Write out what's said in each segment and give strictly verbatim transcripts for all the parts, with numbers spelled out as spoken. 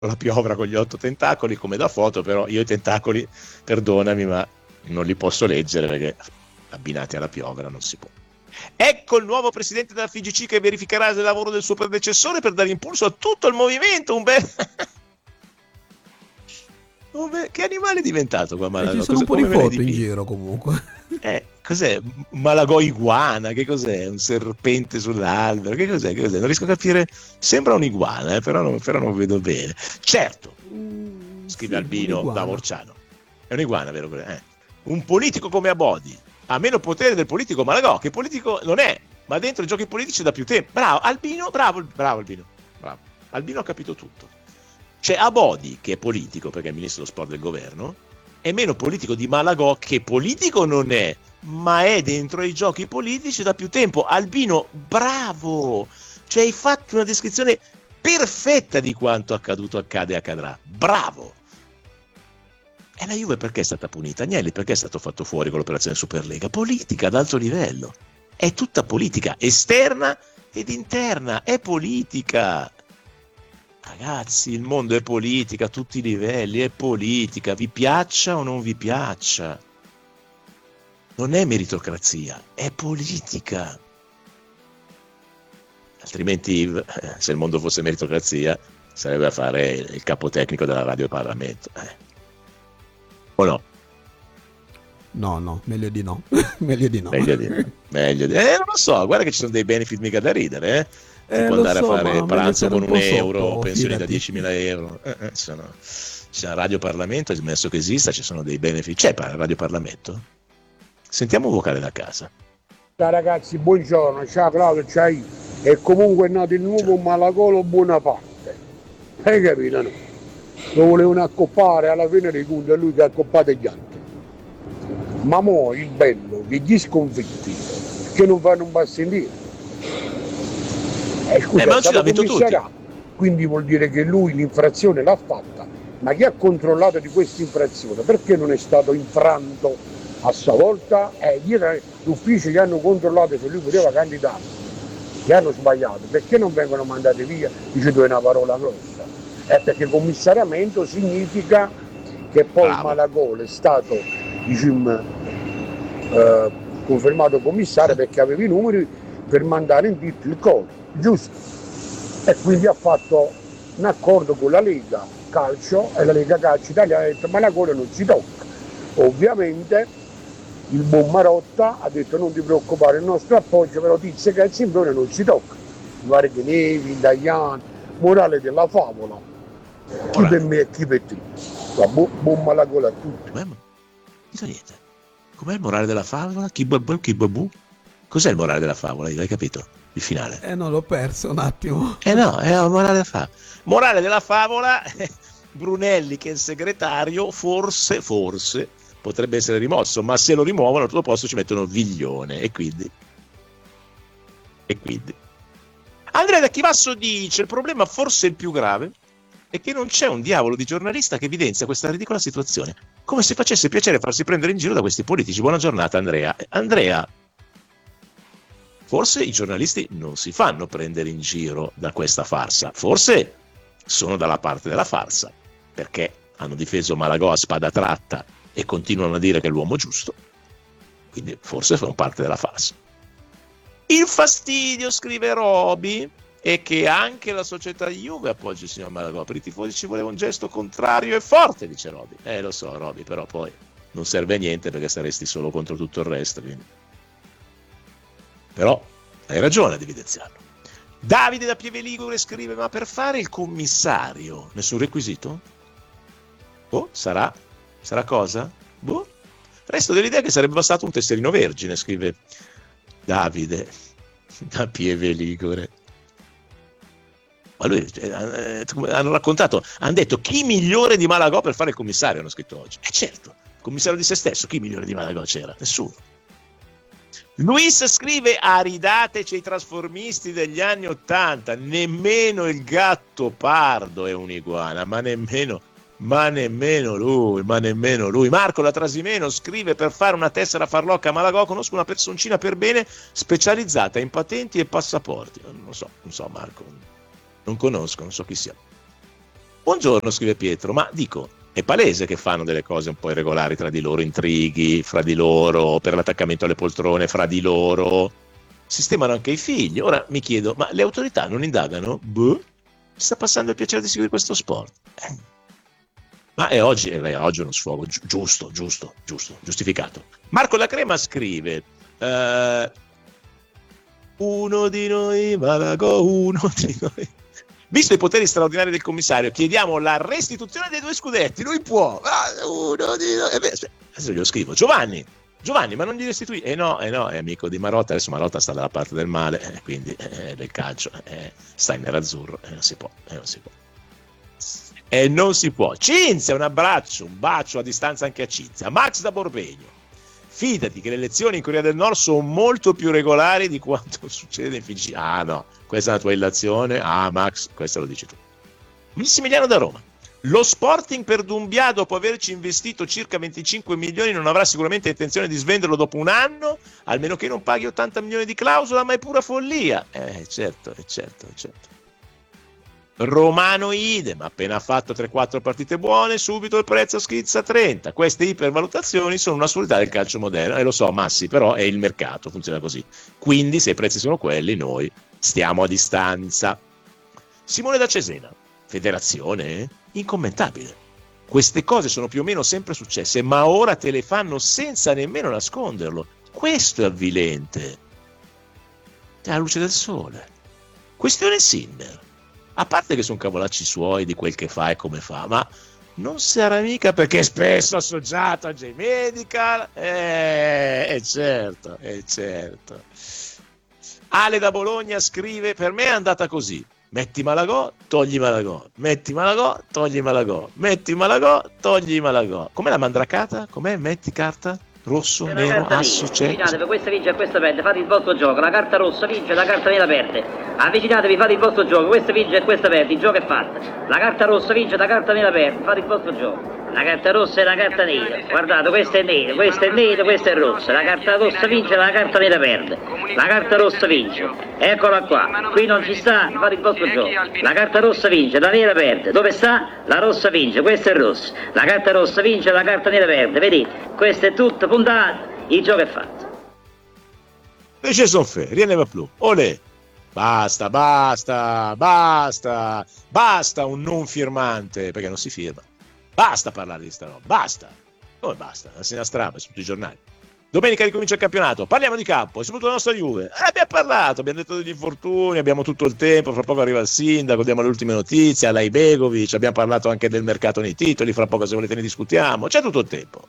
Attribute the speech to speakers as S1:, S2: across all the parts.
S1: la piovra con gli otto tentacoli come da foto, però io i tentacoli, perdonami, ma non li posso leggere perché abbinati alla piovra non si può. Ecco il nuovo presidente della F I G C che verificherà il lavoro del suo predecessore per dare impulso a tutto il movimento. Un bel... Che animale è diventato qua Malagò?
S2: Eh, ci sono un po' di foto in giro comunque.
S1: Eh, cos'è? Malagò iguana? Che cos'è? Un serpente sull'albero? Che cos'è? Che cos'è? Non riesco a capire. Sembra un'iguana, eh, però, non, però non vedo bene. Certo, mm, scrive sì, Albino da Morciano. È un'iguana, vero? Eh. Un politico come Abodi ha meno potere del politico Malagò, che politico non è, ma dentro i giochi politici da più tempo. Bravo, Albino, bravo, bravo Albino. Bravo. Albino ha capito tutto. C'è Abodi, che è politico, perché è il ministro dello sport del governo, è meno politico di Malagò, che politico non è, ma è dentro i giochi politici da più tempo. Albino, bravo! Cioè hai fatto una descrizione perfetta di quanto accaduto, accade e accadrà. Bravo! E la Juve perché è stata punita? Agnelli perché è stato fatto fuori con l'operazione Superlega? Politica ad alto livello. È tutta politica, esterna ed interna, è politica. Ragazzi, il mondo è politica a tutti i livelli, è politica, vi piaccia o non vi piaccia. Non è meritocrazia, è politica. Altrimenti, se il mondo fosse meritocrazia, sarebbe a fare il capo tecnico della Radio Parlamento. Eh. O no?
S2: No, no, meglio di no. meglio di no.
S1: Meglio di no. Meglio di... Eh, non lo so, guarda che ci sono dei benefit mica da ridere, eh. Si
S2: eh,
S1: può andare
S2: so,
S1: a fare pranzo con un, un euro,
S2: sotto,
S1: pensioni
S2: fidati.
S1: da diecimila euro. Eh, eh, sono... C'è la Radio Parlamento, ammesso che esista, ci sono dei benefit. C'è il Radio Parlamento? Sentiamo un vocale da casa.
S3: Ciao ragazzi, buongiorno, ciao Claudio, ciao io. E comunque è nato il nuovo Malagolo Bonaparte. Hai capito, no? Lo volevano accoppare, alla fine dei conti è lui che ha accoppato gli altri. Ma mo' il bello, che gli sconfitti, che non fanno un passo indietro. Eh, scusa,
S1: eh, ma
S3: è stato
S1: commissariato,
S3: quindi vuol dire che lui l'infrazione l'ha fatta, ma chi ha controllato di questa infrazione? Perché non è stato infranto a sua volta? Eh, dietro l'ufficio che hanno controllato se lui poteva candidare, che hanno sbagliato, perché non vengono mandati via? Dice tu è una parola grossa. Eh, perché commissariamento significa che poi
S1: Bravo.
S3: Malagò è stato, diciamo, eh, confermato commissario perché aveva i numeri per mandare in tutto il coro. Giusto, e quindi ha fatto un accordo con la Lega Calcio e la Lega Calcio Italiana ha detto ma la coda non si tocca. Ovviamente il buon Marotta ha detto non ti preoccupare, il nostro appoggio, però Tizio che il Simbrone non si tocca. Guarda che Nevi, Dagliani, morale della favola, chi per me e chi per te. Bu- buon Malagola a tutti.
S1: Com'è, niente. Com'è il morale della favola? Chi babù, chi babù? Cos'è il morale della favola? L'hai capito? Il finale.
S2: Eh no, l'ho perso un attimo.
S1: Eh no, è la morale della favola. Morale della favola, Brunelli che è il segretario, forse, forse, potrebbe essere rimosso, ma se lo rimuovono al suo posto ci mettono Viglione, e quindi... E quindi... Andrea da Chivasso dice, il problema forse il più grave è che non c'è un diavolo di giornalista che evidenzia questa ridicola situazione, come se facesse piacere farsi prendere in giro da questi politici. Buona giornata Andrea. Andrea, forse i giornalisti non si fanno prendere in giro da questa farsa, forse sono dalla parte della farsa, perché hanno difeso Malagò a spada tratta e continuano a dire che è l'uomo giusto, quindi forse sono parte della farsa. Il fastidio, scrive Roby, è che anche la società Juve appoggia il signor Malagò. Per i tifosi ci voleva un gesto contrario e forte, dice Roby. Eh, lo so, Roby, però poi non serve a niente perché saresti solo contro tutto il resto. Quindi. Però hai ragione ad evidenziarlo. Davide da Pieve Ligure scrive: ma per fare il commissario nessun requisito? Boh, sarà? Sarà cosa? Boh. Resto dell'idea che sarebbe bastato un tesserino vergine, scrive Davide da Pieve Ligure. Ma lui, eh, hanno raccontato, hanno detto chi migliore di Malagò per fare il commissario, hanno scritto oggi. E eh certo, il commissario di se stesso, chi migliore di Malagò c'era? Nessuno. Luis scrive: aridateci i trasformisti degli anni ottanta, nemmeno il gatto pardo è un'iguana, ma nemmeno, ma nemmeno lui, ma nemmeno lui. Marco da Trasimeno scrive: per fare una tessera farlocca a Malagò conosco una personcina per bene specializzata in patenti e passaporti. Non so, non so Marco, non conosco, non so chi sia. Buongiorno, scrive Pietro, ma dico, è palese che fanno delle cose un po' irregolari tra di loro, intrighi fra di loro, per l'attaccamento alle poltrone fra di loro, sistemano anche i figli. Ora mi chiedo, ma le autorità non indagano? Boh, sta passando il piacere di seguire questo sport. Eh. Ma è oggi, è oggi uno sfogo, gi- giusto, giusto, giusto, giustificato. Marco La Crema scrive, eh, uno di noi, Malago, uno di noi. Visto i poteri straordinari del commissario, chiediamo la restituzione dei due scudetti. Lui può. Ah, uno di noi. Eh beh, adesso glielo scrivo. Giovanni, Giovanni, ma non gli restituisci? Eh no, eh no, è amico di Marotta. Adesso Marotta sta dalla parte del male, eh, quindi eh, del calcio. Eh, sta in nerazzurro, eh, non si può, eh, non si può. E non si può. Cinzia, un abbraccio, un bacio a distanza anche a Cinzia. Max da Borbegno. Fidati che le elezioni in Corea del Nord sono molto più regolari di quanto succede in Fiji. Ah no, questa è la tua illazione. Ah Max, questo lo dici tu. Massimiliano da Roma. Lo Sporting per Doumbia, dopo averci investito circa venticinque milioni, non avrà sicuramente intenzione di svenderlo dopo un anno, almeno che non paghi ottanta milioni di clausola, ma è pura follia. Eh certo, è certo, è certo. Romano idem, appena fatto tre quattro partite buone, subito il prezzo schizza a trenta. Queste ipervalutazioni sono un'assurdità del calcio moderno, e lo so Massi, però è il mercato, funziona così. Quindi se i prezzi sono quelli, noi stiamo a distanza. Simone da Cesena, federazione, eh? Incommentabile. Queste cose sono più o meno sempre successe, ma ora te le fanno senza nemmeno nasconderlo. Questo è avvilente. È la luce del sole. Questione Sinner. A parte che sono cavolacci suoi di quel che fa e come fa, ma non sarà mica perché è spesso associato a J-Medical? Eh, è certo, è certo. Ale da Bologna scrive, per me è andata così. Metti Malagò, togli Malagò, metti Malagò, togli Malagò, metti Malagò, togli Malagò. Com'è la mandracata? Com'è? Metti carta? Rosso,
S4: Se
S1: nero, asso, c'è.
S4: Avvicinatevi, questa vince e questa perde, fate il vostro gioco, la carta rossa vince, la carta nera perde. Avvicinatevi, fate il vostro gioco, questa vince e questa perde, il gioco è fatto. La carta rossa vince, la carta nera perde, fate il vostro gioco. La carta rossa e la carta nera, guardate, questa è nera, questa è nera, questa è rossa. La carta rossa vince, la carta nera perde. La carta rossa vince, eccola qua, qui non ci sta, fate il vostro gioco. La carta rossa vince, la nera perde, dove sta? La rossa vince, questa è rossa. La carta rossa vince, la carta nera perde, vedete? Questo è tutto, puntate, il gioco è fatto.
S1: E ci sono fe, rien ne va più. Olè. Basta, basta, basta, basta un non firmante, perché non si firma. Basta parlare di sta roba, basta. Come basta? La segna strada su tutti i giornali. Domenica ricomincia il campionato, parliamo di campo, e soprattutto della nostra Juve. Eh, abbiamo parlato, abbiamo detto degli infortuni, abbiamo tutto il tempo, fra poco arriva il sindaco, diamo le ultime notizie, Alai Begovic, abbiamo parlato anche del mercato nei titoli, fra poco se volete ne discutiamo, c'è tutto il tempo.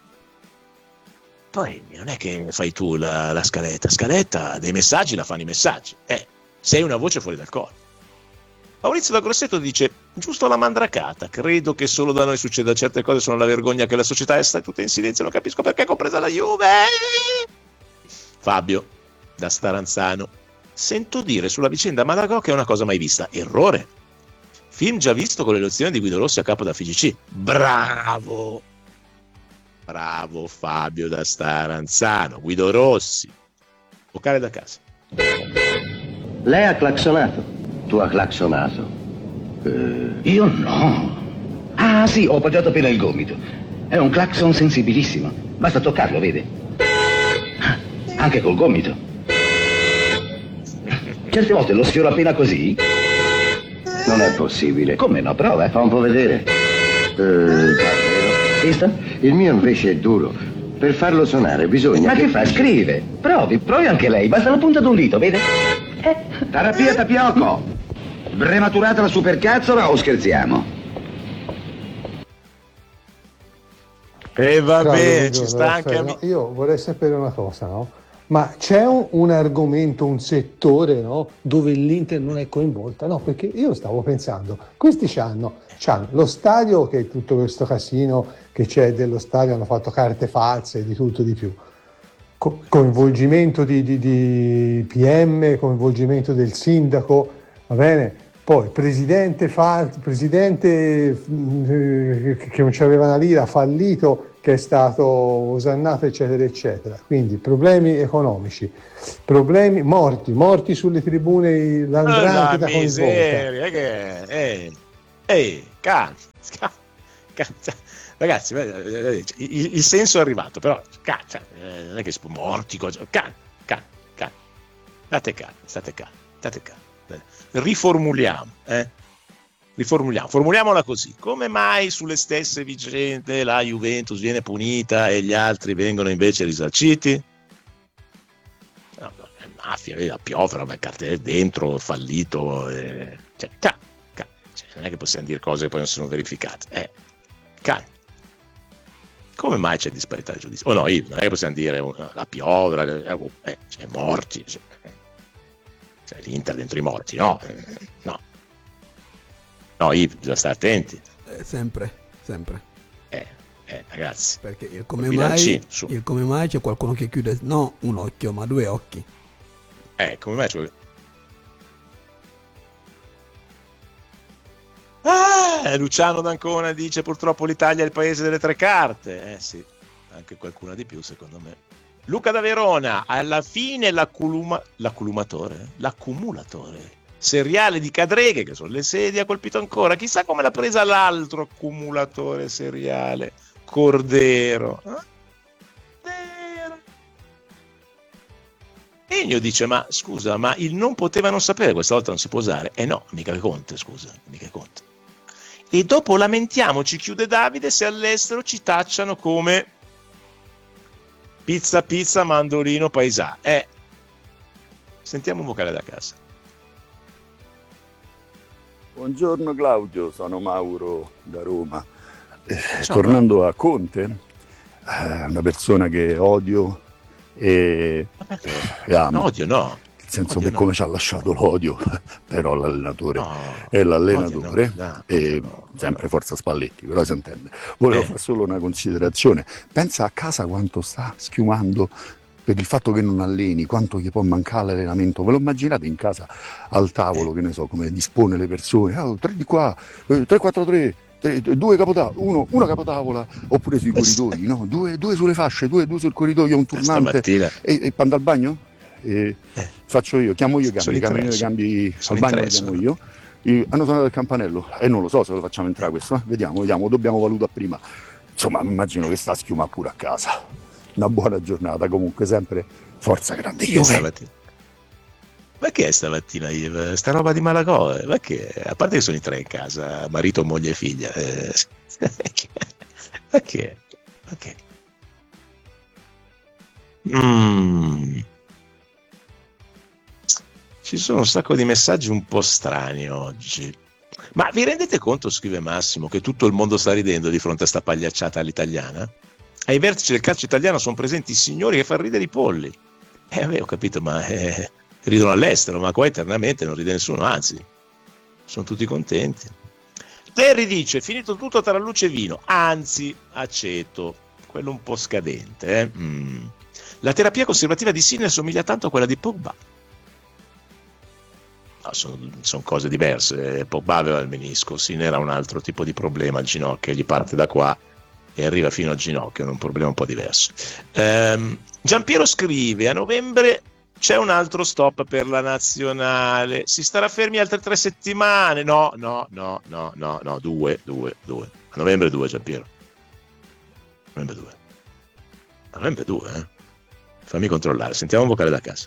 S1: Poi non è che fai tu la, la scaletta, scaletta dei messaggi la fanno i messaggi, eh, sei una voce fuori dal coro. Maurizio da Grosseto dice, giusto la mandracata, credo che solo da noi succeda certe cose, sono la vergogna che la società sta tutta in silenzio, non capisco perché, compresa la Juve. Fabio da Staranzano, sento dire sulla vicenda Malagò che è una cosa mai vista, errore. Film già visto con l'elezione di Guido Rossi a capo da F I G C, bravo, bravo Fabio da Staranzano, Guido Rossi, vocale da casa.
S5: Lei ha clacsonato. Tu hai clacsonato? Eh, io no. Ah sì, ho appoggiato appena il gomito. È un clacson sensibilissimo. Basta toccarlo, vede? Anche col gomito. Certe volte lo sfioro appena così. Non è possibile. Come no? Prova, fa un po' vedere. Eh, davvero? Visto? Il mio invece è duro. Per farlo suonare bisogna... Ma che, che fa? Scrive. Provi, provi anche lei. Basta la punta d'un dito, vede? Eh. Terapia tapioco. Prematurata la supercazzola o scherziamo?
S1: E va bene, ci
S6: Dio,
S1: sta anche
S6: no, io vorrei sapere una cosa, no? Ma c'è un, un argomento, un settore, no? Dove l'Inter non è coinvolta? No, perché io stavo pensando, questi c'hanno, c'hanno lo stadio, che è tutto questo casino che c'è dello stadio, hanno fatto carte false, di tutto di più. Co- coinvolgimento di, di, di P M, coinvolgimento del sindaco, va bene? Poi presidente, fa, presidente eh, che non c'aveva una lira, fallito, che è stato osannato, eccetera, eccetera. Quindi problemi economici, problemi, morti, morti sulle tribune, l'andrangheta
S1: da miseria, che è? Ehi, calma, calma, calma. Ragazzi, il, il senso è arrivato, però cazzo, eh, non è che si può morti, cosa. Calma, calma, calma. State calmi, state calmi, state calmi. Riformuliamo, eh? Riformuliamo, formuliamola così: come mai sulle stesse vicende la Juventus viene punita e gli altri vengono invece risarciti? No, è mafia, vedi, la piovra, ma cartelle dentro, fallito, eh, cioè, ca, ca, cioè, non è che possiamo dire cose che poi non sono verificate, eh, calma. Come mai c'è disparità di giudizio? Oh no, io, non è che possiamo dire uh, la piovra, eh, eh, cioè, morti, cioè, cioè, l'Inter dentro i morti, no, eh, no. No, Yves, bisogna stare attenti.
S2: Eh, sempre, sempre.
S1: Eh, eh, ragazzi.
S2: Perché il come, mai, il come mai c'è qualcuno che chiude, no un occhio, ma due occhi.
S1: Eh, come mai c'è... Ah, Luciano D'Ancona dice purtroppo l'Italia è il paese delle tre carte. Eh sì, anche qualcuna di più secondo me. Luca da Verona, alla fine l'acculuma... l'accumulatore, l'accumulatore seriale di Cadreghe, che sono le sedie, ha colpito ancora. Chissà come l'ha presa l'altro accumulatore seriale, Cordero. Eh? Egno dice, ma scusa, ma il non poteva non sapere questa volta non si può usare? Eh no, mica Conte, scusa, mica Conte. E dopo lamentiamoci, chiude Davide, se all'estero ci tacciano come pizza pizza mandolino paesà. Eh, sentiamo un vocale da casa.
S7: Buongiorno Claudio, sono Mauro da Roma. Eh,
S1: Ciao,
S7: tornando Mauro. A Conte, eh, una persona che odio e, e amo.
S1: No, odio no.
S7: Nel senso
S1: odio
S7: che
S1: no.
S7: come ci ha lasciato l'odio, però l'allenatore
S1: No,
S7: è l'allenatore
S1: no, no,
S7: e
S1: no,
S7: sempre
S1: no.
S7: Forza Spalletti, però si intende. Volevo
S1: Eh.
S7: fare solo una considerazione. Pensa a casa quanto sta schiumando per il fatto che non alleni, quanto gli può mancare l'allenamento. Ve lo immaginate in casa al tavolo, che ne so, come dispone le persone, oh, tre di qua, eh, tre quattro tre, tre, due capotavola, uno, una capotavola, oppure sui corridoi, no? Due, due sulle fasce, due, due sul corridoio, un turnante.
S1: Stamattina
S7: E, e quando al bagno? E
S1: Eh.
S7: faccio io, chiamo io i
S1: Sono
S7: cambi,
S1: in
S7: i camerieri
S1: tre,
S7: cambi
S1: sono
S7: al
S1: in
S7: bagno
S1: tre,
S7: li chiamo
S1: sono.
S7: io. E hanno suonato il campanello e non lo so se lo facciamo entrare questo, eh? vediamo, vediamo, dobbiamo valutare prima. Insomma, mi immagino che sta a schiuma pure a casa. Una buona giornata, comunque sempre forza grande
S1: Chi è
S7: Juve.
S1: stamattina? Ma che è stamattina, Yves? Sta roba di Malagò? Ma che? A parte che sono in tre in casa, marito, moglie e figlia. Eh, ma che? Ma che? Mm. Ci sono un sacco di messaggi un po' strani oggi. Ma vi rendete conto, scrive Massimo, che tutto il mondo sta ridendo di fronte a sta pagliacciata all'italiana? Ai vertici del calcio italiano sono presenti signori che fanno ridere i polli. Eh, vabbè, ho capito, ma eh, ridono all'estero, ma qua eternamente non ride nessuno, anzi, sono tutti contenti. Terry dice, finito tutto tra luce e vino, anzi, aceto, quello un po' scadente. Eh? Mm. La terapia conservativa di Sinner somiglia tanto a quella di Pogba. No, sono, sono cose diverse. Pogba aveva il menisco, Sinner ha un altro tipo di problema al ginocchio, gli parte da qua e arriva fino al ginocchio, è un problema un po' diverso. Ehm, Giampiero scrive, a novembre c'è un altro stop per la nazionale, si starà fermi altre tre settimane, no, no, no, no, no, no, due, due, due, a novembre due Giampiero, a novembre due, a novembre due, eh? Fammi controllare, sentiamo un vocale da casa.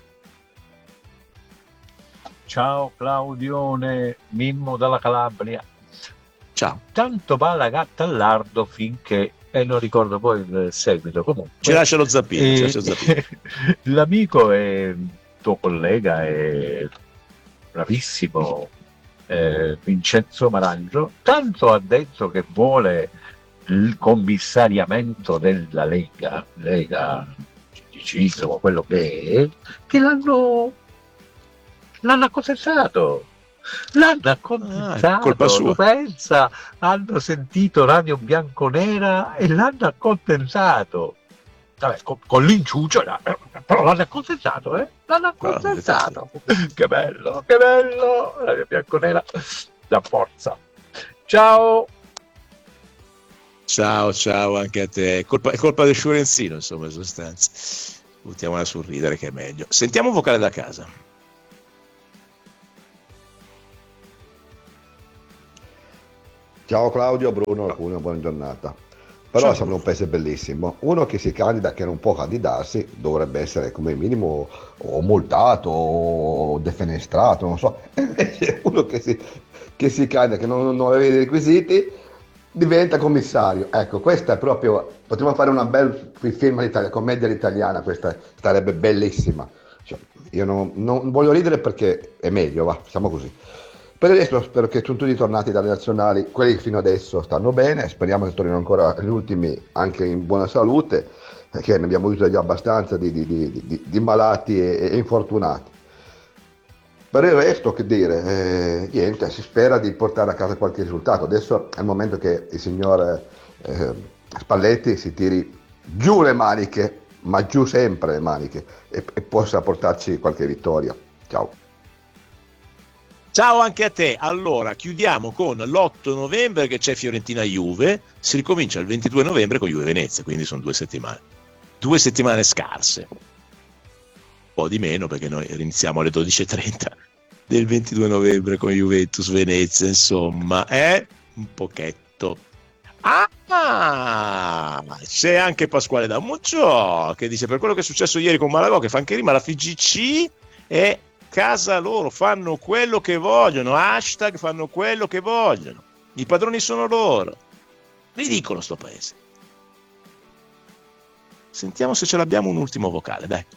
S8: Ciao Claudione, Mimmo dalla Calabria.
S1: Ciao.
S8: Tanto va la gatta al lardo finché, e non ricordo poi il seguito, comunque.
S1: Ci lascia lo zappino,
S8: Eh,
S1: ci lascia lo zappino.
S8: L'amico è tuo collega, è bravissimo, eh, Vincenzo Marangio, tanto ha detto che vuole il commissariamento della Lega, Lega di ciclo, quello che è, che l'hanno, l'hanno accontentato. L'hanno accontentato,
S1: Ah, colpa sua.
S8: lo pensa, hanno sentito Radio Bianconera e l'hanno accontentato. Vabbè, con, con l'inciuccio, no, però l'hanno accontentato, eh? L'hanno accontentato. Che bello, che bello! Radio Bianconera da forza. Ciao!
S1: Ciao, ciao anche a te. È colpa, è colpa del Sciurenzino, insomma, in sostanza. Buttiamola sul ridere che è meglio. Sentiamo un vocale da casa.
S9: Ciao Claudio, Bruno, alcuni, buona giornata. Però
S1: Ciao.
S9: siamo un paese bellissimo. Uno che si candida, che non può candidarsi, dovrebbe essere come minimo o multato o defenestrato, non so. Invece uno che si, che si candida, che non, non aveva i requisiti, diventa commissario. Ecco, questa è proprio... Potremmo fare una bel film all'italiana, commedia all'italiana, questa sarebbe bellissima. Cioè, io non, non voglio ridere perché è meglio, va, siamo così. Per adesso spero che sono tutti tornati dalle nazionali, quelli che fino adesso stanno bene, speriamo che tornino ancora gli ultimi anche in buona salute, perché ne abbiamo avuto già abbastanza di, di, di, di, di malati e, e infortunati. Per il resto, che dire, eh, niente, si spera di portare a casa qualche risultato. Adesso è il momento che il signor eh, Spalletti si tiri giù le maniche, ma giù sempre le maniche, e, e possa portarci qualche vittoria. Ciao.
S1: Ciao anche a te. Allora, chiudiamo con l'otto novembre che c'è Fiorentina-Juve, si ricomincia il ventidue novembre con Juve-Venezia, quindi sono due settimane. Due settimane scarse. Un po' di meno perché noi iniziamo alle dodici e trenta del ventidue novembre con Juventus-Venezia, insomma, è un pochetto. Ah, c'è anche Pasquale Damuccio che dice: per quello che è successo ieri con Malagò, che fa anche rima, la F G C è casa loro, fanno quello che vogliono, hashtag fanno quello che vogliono, i padroni sono loro. Ridicolo sto paese. Sentiamo se ce l'abbiamo un ultimo vocale, dai.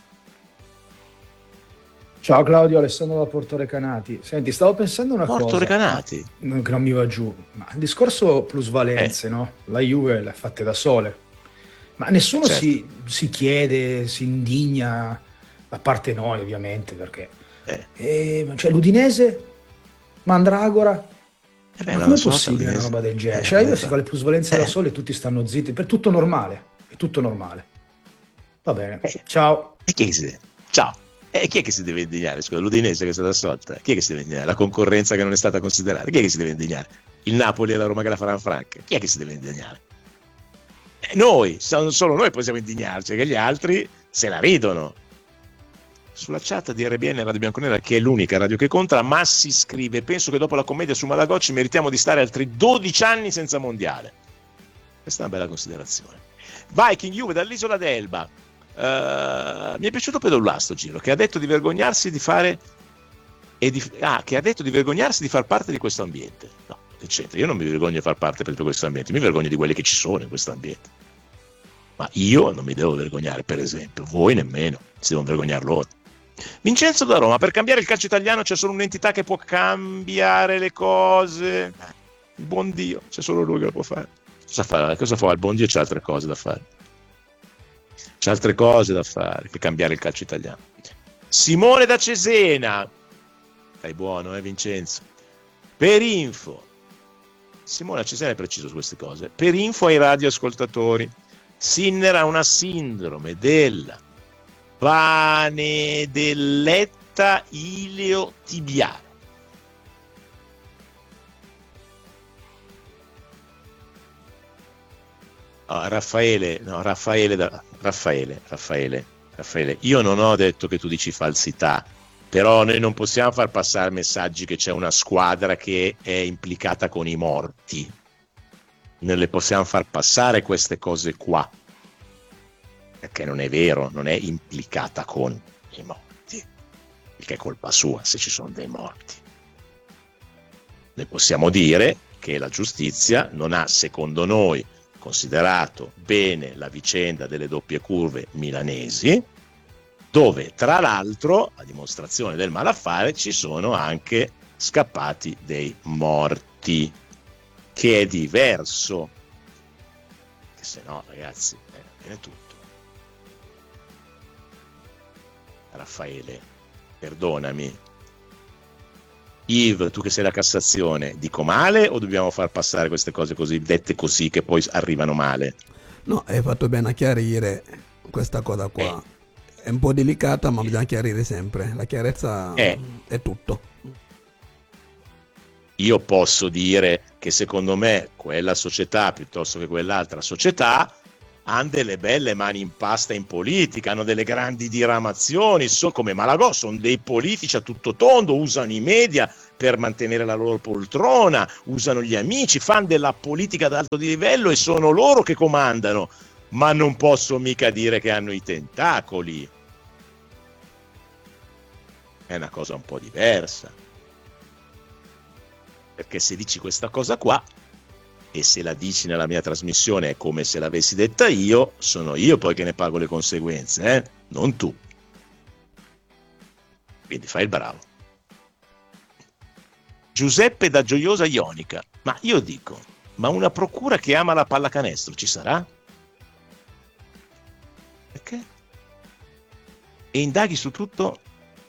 S10: Ciao Claudio, Alessandro da Porto Recanati. Senti, stavo pensando una
S1: Porto
S10: cosa
S1: Recanati?
S10: ma- che non mi va giù, ma il discorso plusvalenze,
S1: Eh.
S10: no? La Juve le ha fatte da sole, ma nessuno
S1: Certo.
S10: si, si chiede, si indigna, a parte noi ovviamente, perché
S1: Eh.
S10: Eh, cioè l'Udinese, Mandragora,
S1: Eh beh,
S10: ma
S1: la
S10: com'è
S1: sua
S10: possibile una
S1: Udinese.
S10: roba del genere?
S1: Eh,
S10: Cioè la Juve
S1: eh,
S10: si fa le plusvalenze da
S1: eh.
S10: sole e tutti stanno zitti, per tutto normale, è tutto normale. Va bene,
S1: Eh.
S10: ciao.
S1: E chi è che si... Ciao. E chi è che si deve indignare? Scusa, l'Udinese che è stata assolta? Chi è che si deve indignare? La concorrenza che non è stata considerata? Chi è che si deve indignare? Il Napoli e la Roma che la faranno franca? Chi è che si deve indignare? Eh, noi, solo noi possiamo indignarci, che gli altri se la ridono. Sulla chat di R B N Radio Bianconera, che è l'unica radio che conta, Massi scrive: penso che dopo la commedia su Malagò ci meritiamo di stare altri dodici anni senza mondiale. Questa è una bella considerazione. Viking Juve dall'isola d'Elba. Uh, mi è piaciuto Pedolà sto giro, che ha detto di vergognarsi di fare e di, ah, che ha detto di vergognarsi di far parte di questo ambiente. No, che c'entra? Io non mi vergogno di far parte di questo ambiente, mi vergogno di quelli che ci sono in questo ambiente. Ma io non mi devo vergognare, per esempio, voi nemmeno, si devono vergognare loro. Vincenzo da Roma: per cambiare il calcio italiano c'è solo un'entità che può cambiare le cose, il buon Dio, c'è solo lui che lo può fare. Cosa fa? Cosa fa il buon Dio? C'è altre cose da fare, c'è altre cose da fare che cambiare il calcio italiano. Simone da Cesena: stai buono, eh Vincenzo? Per info, Simone da Cesena è preciso su queste cose, per info ai radioascoltatori, Sinner ha una sindrome della panedelletta iliotibiale. Oh, Raffaele, no, Raffaele, da, Raffaele, Raffaele, Raffaele, io non ho detto che tu dici falsità, però noi non possiamo far passare messaggi che c'è una squadra che è implicata con i morti. Non le possiamo far passare queste cose qua, perché non è vero, non è implicata con i morti, perché è colpa sua se ci sono dei morti. Noi possiamo dire che la giustizia non ha, secondo noi, considerato bene la vicenda delle doppie curve milanesi, dove tra l'altro, a dimostrazione del malaffare, ci sono anche scappati dei morti, che è diverso, che se no ragazzi eh, viene tutto. Raffaele, perdonami, Yves, tu che sei la Cassazione, dico male o dobbiamo far passare queste cose così dette così che poi arrivano male?
S2: No, hai fatto bene a chiarire questa cosa qua. Eh. È un po' delicata, ma bisogna chiarire sempre. La chiarezza eh. è tutto.
S1: Io posso dire che secondo me quella società piuttosto che quell'altra società hanno delle belle mani in pasta in politica, hanno delle grandi diramazioni, sono come Malagò, sono dei politici a tutto tondo, usano i media per mantenere la loro poltrona, usano gli amici, fanno della politica ad alto livello e sono loro che comandano, ma non posso mica dire che hanno i tentacoli. È una cosa un po' diversa, perché se dici questa cosa qua e se la dici nella mia trasmissione è come se l'avessi detta io, sono io poi che ne pago le conseguenze, eh? Non tu. Quindi fai il bravo. Giuseppe da Gioiosa Ionica, ma io dico, ma una procura che ama la pallacanestro ci sarà? Perché? E indaghi su tutto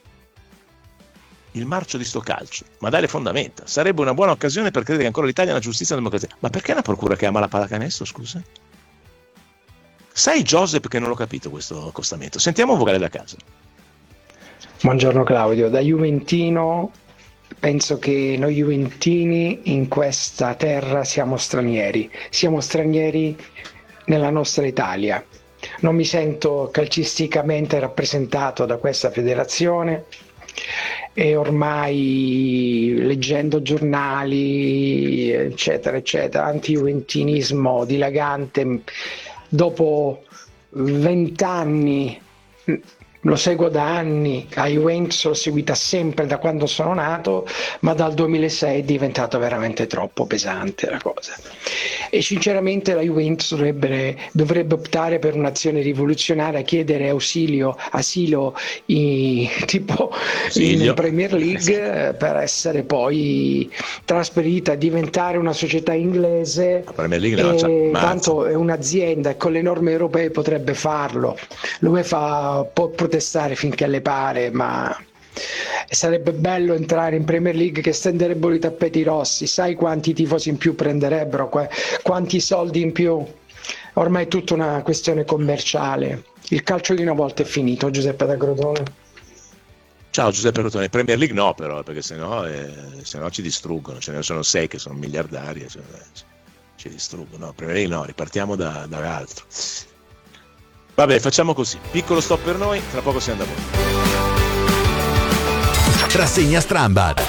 S1: il marcio di sto calcio, ma dai le fondamenta. Sarebbe una buona occasione per credere che ancora l'Italia ha una giustizia e una democrazia. Ma perché una procura che ama la pallacanestro, scusa? Sai, Joseph, che non l'ho capito questo accostamento. Sentiamo un vocale da casa.
S11: Buongiorno Claudio, da Juventino penso che noi Juventini in questa terra siamo stranieri, siamo stranieri nella nostra Italia. Non mi sento calcisticamente rappresentato da questa federazione e ormai leggendo giornali eccetera eccetera, anti-juventinismo dilagante, dopo vent'anni, lo seguo da anni, a Juventus l'ho seguita sempre da quando sono nato, ma dal duemilasei è diventato veramente troppo pesante la cosa. E sinceramente la Juventus dovrebbe, dovrebbe optare per un'azione rivoluzionaria, chiedere ausilio, asilo in, tipo Ausilio. in Premier League per essere poi trasferita, diventare una società inglese.
S1: La Premier League no,
S11: e tanto è un'azienda e con le norme europee potrebbe farlo. L'UEFA può protestare finché le pare, ma sarebbe bello entrare in Premier League che stenderebbero i tappeti rossi. Sai quanti tifosi in più prenderebbero, quanti soldi in più? Ormai è tutta una questione commerciale. Il calcio di una volta è finito. Giuseppe da Crotone.
S1: Ciao Giuseppe Crotone. Premier League no, però, perché sennò, eh, sennò ci distruggono. Ce ne sono sei che sono miliardari, cioè, ci distruggono. Premier League no, ripartiamo da, da altro. Vabbè, facciamo così. Piccolo stop per noi, tra poco siamo da voi.
S12: Rassegna Strambad.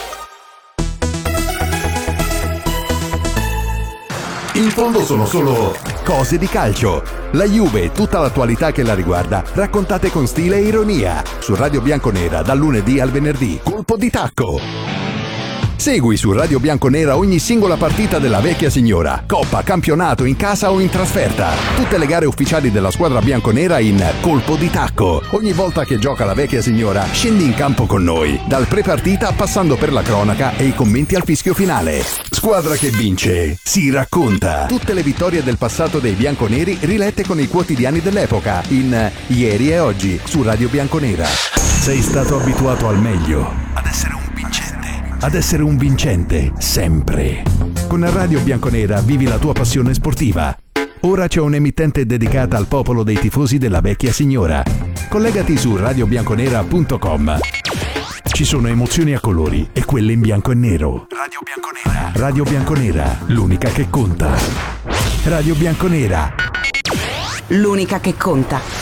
S12: In fondo sono solo cose di calcio. La Juve e tutta l'attualità che la riguarda, raccontate con stile e ironia. Su Radio Bianconera dal lunedì al venerdì. Colpo di tacco. Segui su Radio Bianconera ogni singola partita della vecchia signora, coppa, campionato, in casa o in trasferta. Tutte le gare ufficiali della squadra bianconera in Colpo di Tacco. Ogni volta che gioca la vecchia signora, scendi in campo con noi, dal pre-partita passando per la cronaca e i commenti al fischio finale. Squadra che vince si racconta. Tutte le vittorie del passato dei bianconeri rilette con i quotidiani dell'epoca in Ieri e Oggi su Radio Bianconera. Sei stato abituato al meglio, ad essere un vincente. Ad essere un vincente, sempre. Con Radio Bianconera vivi la tua passione sportiva. Ora c'è un'emittente dedicata al popolo dei tifosi della vecchia signora. Collegati su radio bianconera punto com. Ci sono emozioni a colori e quelle in bianco e nero. Radio Bianconera. Radio Bianconera, l'unica che conta. Radio Bianconera.
S13: L'unica che conta.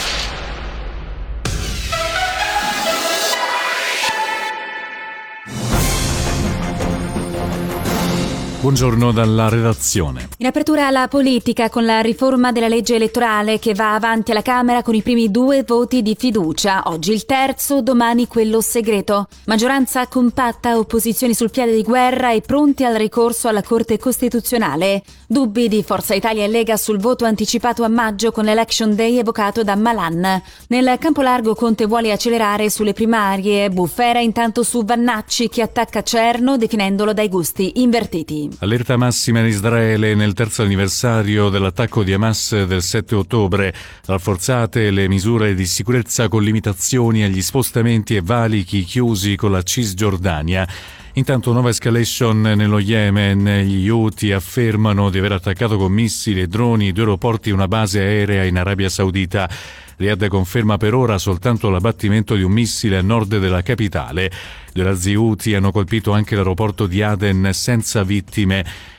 S14: Buongiorno dalla redazione.
S15: In apertura alla politica con la riforma della legge elettorale che va avanti alla Camera con i primi due voti di fiducia. Oggi il terzo, domani quello segreto. Maggioranza compatta, opposizioni sul piede di guerra e pronti al ricorso alla Corte Costituzionale. Dubbi di Forza Italia e Lega sul voto anticipato a maggio con l'Election Day evocato da Malan. Nel campo largo Conte vuole accelerare sulle primarie. Bufera intanto su Vannacci che attacca Cerno definendolo dai gusti invertiti.
S14: Allerta massima in Israele nel terzo anniversario dell'attacco di Hamas del sette ottobre. Rafforzate le misure di sicurezza con limitazioni agli spostamenti e valichi chiusi con la Cisgiordania. Intanto nuova escalation nello Yemen. Gli Houthi affermano di aver attaccato con missili e droni due aeroporti e una base aerea in Arabia Saudita. Riyadh conferma per ora soltanto l'abbattimento di un missile a nord della capitale. Due razzi Houthi hanno colpito anche l'aeroporto di Aden senza vittime.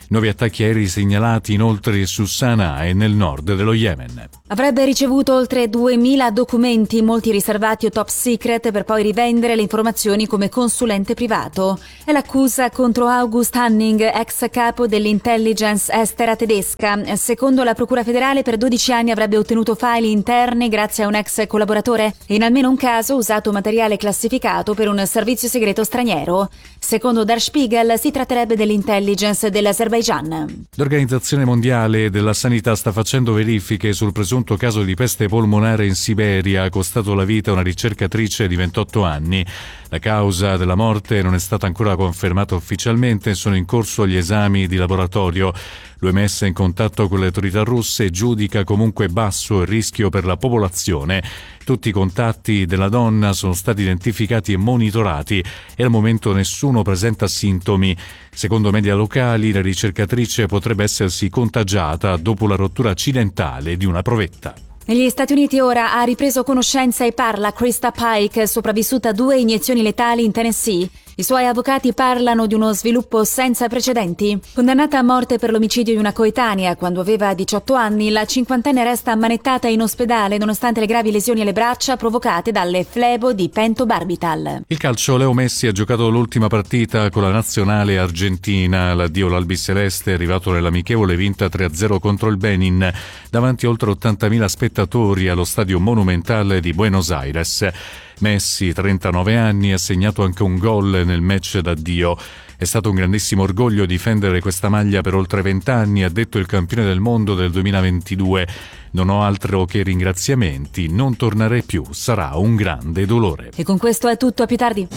S14: Nuovi attacchi aerei segnalati inoltre su Sana'a e nel nord dello Yemen.
S15: Avrebbe ricevuto oltre duemila documenti, molti riservati o top secret, per poi rivendere le informazioni come consulente privato. È l'accusa contro August Hanning, ex capo dell'intelligence estera tedesca. Secondo la Procura federale, per dodici anni avrebbe ottenuto file interni grazie a un ex collaboratore e in almeno un caso usato materiale classificato per un servizio segreto straniero. Secondo Der Spiegel si tratterebbe dell'intelligence dell'Azerbaigian.
S14: L'Organizzazione Mondiale della Sanità sta facendo verifiche sul presunto caso di peste polmonare in Siberia, costato la vita a una ricercatrice di ventotto anni. La causa della morte non è stata ancora confermata ufficialmente e sono in corso gli esami di laboratorio. L'O M S è in contatto con le autorità russe e giudica comunque basso il rischio per la popolazione. Tutti i contatti della donna sono stati identificati e monitorati e al momento nessuno presenta sintomi. Secondo media locali, la ricercatrice potrebbe essersi contagiata dopo la rottura accidentale di una provetta.
S15: Negli Stati Uniti ora ha ripreso conoscenza e parla Krista Pike, sopravvissuta a due iniezioni letali in Tennessee. I suoi avvocati parlano di uno sviluppo senza precedenti. Condannata a morte per l'omicidio di una coetanea quando aveva diciotto anni, la cinquantenne resta ammanettata in ospedale nonostante le gravi lesioni alle braccia provocate dalle flebo di pentobarbital.
S14: Il calcio, Leo Messi ha giocato l'ultima partita con la nazionale argentina. L'addio all'albiceleste è arrivato nell'amichevole vinta tre a zero contro il Benin davanti a oltre ottantamila spettatori allo stadio Monumental di Buenos Aires. Messi, trentanove anni, ha segnato anche un gol nel match d'addio. È stato un grandissimo orgoglio difendere questa maglia per oltre vent'anni, ha detto il campione del mondo del duemilaventidue. Non ho altro che ringraziamenti, non tornerei più, sarà un grande dolore.
S15: E con questo è tutto, a più tardi.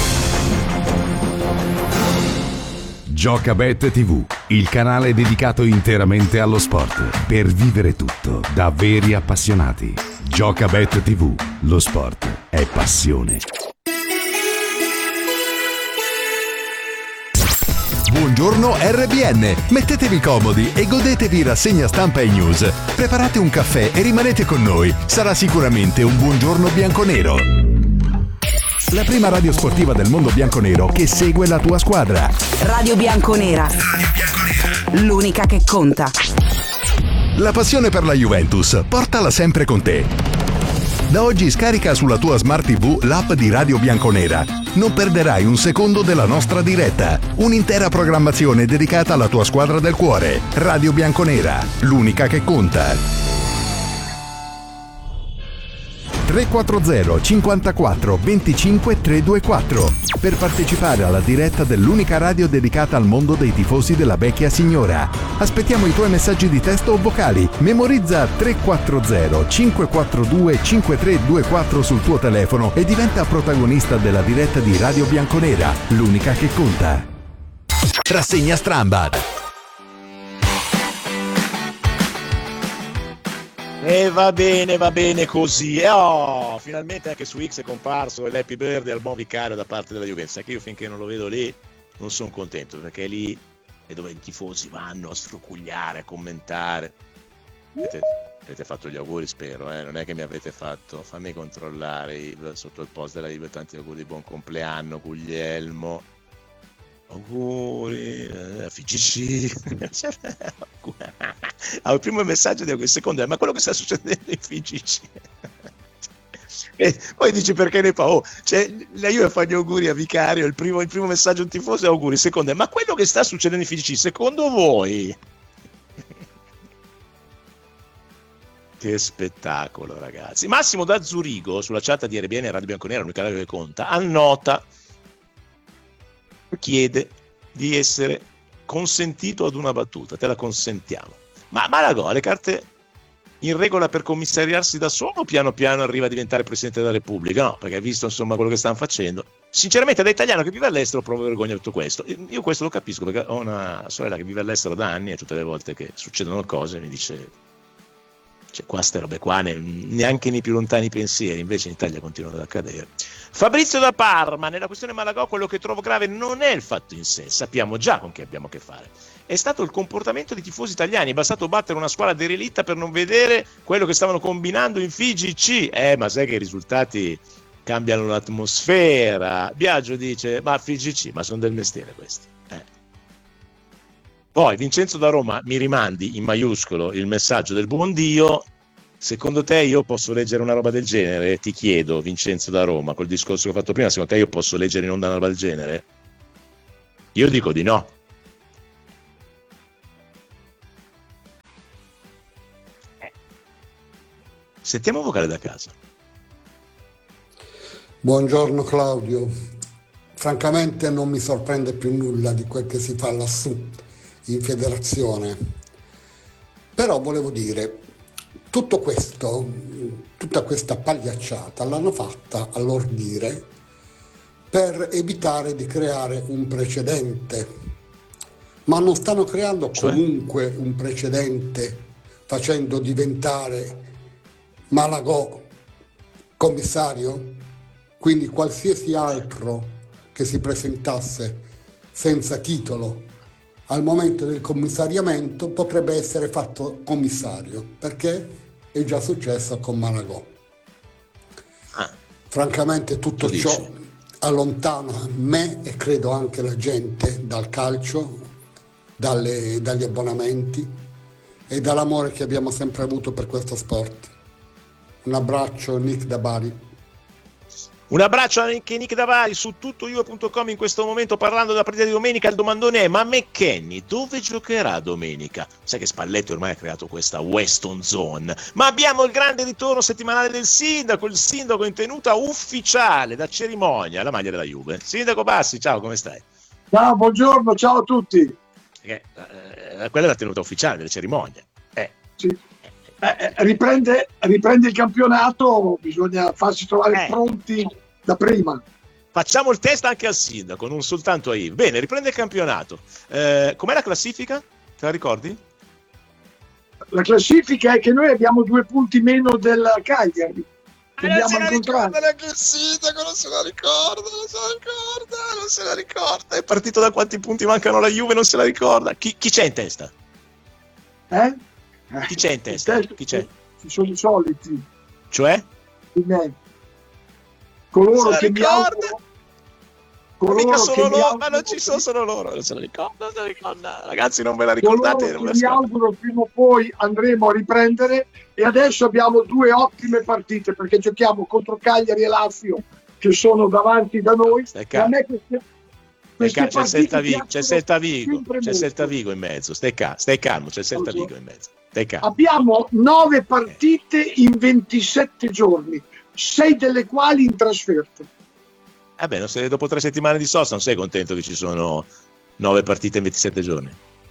S12: Giocabet tivù, il canale dedicato interamente allo sport, per vivere tutto da veri appassionati. Giocabet tivù, lo sport è passione. Buongiorno R B N, mettetevi comodi e godetevi rassegna stampa e news. Preparate un caffè e rimanete con noi, sarà sicuramente un buongiorno bianconero. La prima radio sportiva del mondo bianconero che segue la tua squadra.
S13: Radio Bianconera, l'unica che conta.
S12: La passione per la Juventus, portala sempre con te. Da oggi scarica sulla tua Smart tivù l'app di Radio Bianconera. Non perderai un secondo della nostra diretta. Un'intera programmazione dedicata alla tua squadra del cuore. Radio Bianconera, l'unica che conta. tre quattro zero cinquantaquattro venticinque trecentoventiquattro per partecipare alla diretta dell'unica radio dedicata al mondo dei tifosi della vecchia signora. Aspettiamo i tuoi messaggi di testo o vocali. Memorizza tre quattro zero cinque quattro due cinque tre due quattro sul tuo telefono e diventa protagonista della diretta di Radio Bianconera, l'unica che conta. Rassegna Strambad.
S1: E va bene, va bene così. E oh, finalmente anche su X è comparso l'Happy Birthday al buon vicario da parte della Juventus. Sai che io finché non lo vedo lì non sono contento, perché lì è dove i tifosi vanno a sfrucugliare, a commentare. Avete, avete fatto gli auguri, spero, eh? Non è che mi avete fatto. Fammi controllare sotto il post della Juve, tanti auguri di buon compleanno, Guglielmo. Auguri, eh, F G C. Ah, il primo messaggio di questo secondo è: ma quello che sta succedendo in F G C. E poi dici perché ne fa? Oh, cioè, io fa gli auguri a Vicario. Il primo, il primo messaggio un tifoso è auguri. Il secondo è: ma quello che sta succedendo in F G C, secondo voi? Che spettacolo, ragazzi. Massimo da Zurigo, sulla chat di R B N Radio Bianconera, l'unica radio che conta, annota, chiede di essere consentito ad una battuta. Te la consentiamo. Ma Malagò ha le carte in regola per commissariarsi da solo o piano piano arriva a diventare Presidente della Repubblica? No, perché visto insomma quello che stanno facendo, sinceramente da italiano che vive all'estero provo vergogna per tutto questo. Io questo lo capisco perché ho una sorella che vive all'estero da anni e tutte le volte che succedono cose mi dice: cioè, qua ste robe qua ne, neanche nei più lontani pensieri, invece in Italia continuano ad accadere. Fabrizio da Parma: nella questione Malagò quello che trovo grave non è il fatto in sé, sappiamo già con chi abbiamo a che fare, è stato il comportamento dei tifosi italiani. È bastato battere una squadra derelitta per non vedere quello che stavano combinando in F G C. Eh, ma sai che i risultati cambiano l'atmosfera. Biagio dice: ma F G C, ma sono del mestiere questi. Eh. Poi Vincenzo da Roma, mi rimandi in maiuscolo il messaggio del buon Dio. Secondo te io posso leggere una roba del genere? Ti chiedo, Vincenzo da Roma, col discorso che ho fatto prima, secondo te io posso leggere in onda una roba del genere? Io dico di no. Sentiamo un vocale da casa.
S16: Buongiorno Claudio. Francamente non mi sorprende più nulla di quel che si fa lassù in federazione. Però volevo dire, tutto questo, tutta questa pagliacciata l'hanno fatta all'ordire per evitare di creare un precedente. Ma non stanno creando comunque un precedente facendo diventare Malagò commissario? Quindi qualsiasi altro che si presentasse senza titolo al momento del commissariamento potrebbe essere fatto commissario, perché è già successo con Malagò.
S1: Ah,
S16: Francamente tutto ciò allontana me e credo anche la gente dal calcio, dalle, dagli abbonamenti e dall'amore che abbiamo sempre avuto per questo sport. Un abbraccio, Nick da Bari.
S1: Un abbraccio anche Nick da Bari su tutto juve punto com in questo momento, parlando della partita di domenica. Il domandone è: ma McKennie dove giocherà domenica? Sai che Spalletti ormai ha creato questa Weston Zone, ma abbiamo il grande ritorno settimanale del sindaco, il sindaco in tenuta ufficiale da cerimonia, la maglia della Juve. Sindaco Bassi, ciao, come stai?
S17: Ciao, buongiorno, ciao a tutti.
S1: Eh, eh, quella è la tenuta ufficiale delle cerimonie. Eh.
S17: Sì. Eh, riprende, riprende il campionato, bisogna farsi trovare
S1: eh.
S17: pronti da prima.
S1: Facciamo il test anche al sindaco, non soltanto a Yves. Bene, riprende il campionato. Eh, com'è la classifica? Te la ricordi?
S17: La classifica è che noi abbiamo due punti meno del Cagliari.
S1: Ah, non se la ricorda neanche il sindaco, non se la ricorda, non se la ricorda, non se la ricorda. È partito da quanti punti mancano alla Juve, non se la ricorda. Chi, chi c'è in testa?
S17: Eh?
S1: Chi c'è in testa? Chi c'è?
S17: Ci sono i soliti.
S1: Cioè?
S17: Coloro che mi auguro,
S1: ma mica solo
S17: che mi
S1: loro,
S17: auguro,
S1: ma non ci sono solo loro, non se la ricorda, non se la ricorda. Ragazzi, non ve la ricordate? Non
S17: che
S1: la
S17: mi auguro prima o poi andremo a riprendere, e adesso abbiamo due ottime partite perché giochiamo contro Cagliari e Lazio che sono davanti da noi. E a me queste, queste
S1: c'è Celta Vigo, c'è
S17: piacciono
S1: Celta Vigo,
S17: sempre
S1: c'è
S17: molto.
S1: Celta Vigo in mezzo. Stai, ca- stai calmo, c'è Celta Vigo in mezzo. Stai calmo.
S17: Abbiamo nove partite in ventisette giorni, sei delle quali in trasferta.
S1: Vabbè, non sei, dopo tre settimane di sosta non sei contento che ci sono nove partite in ventisette giorni?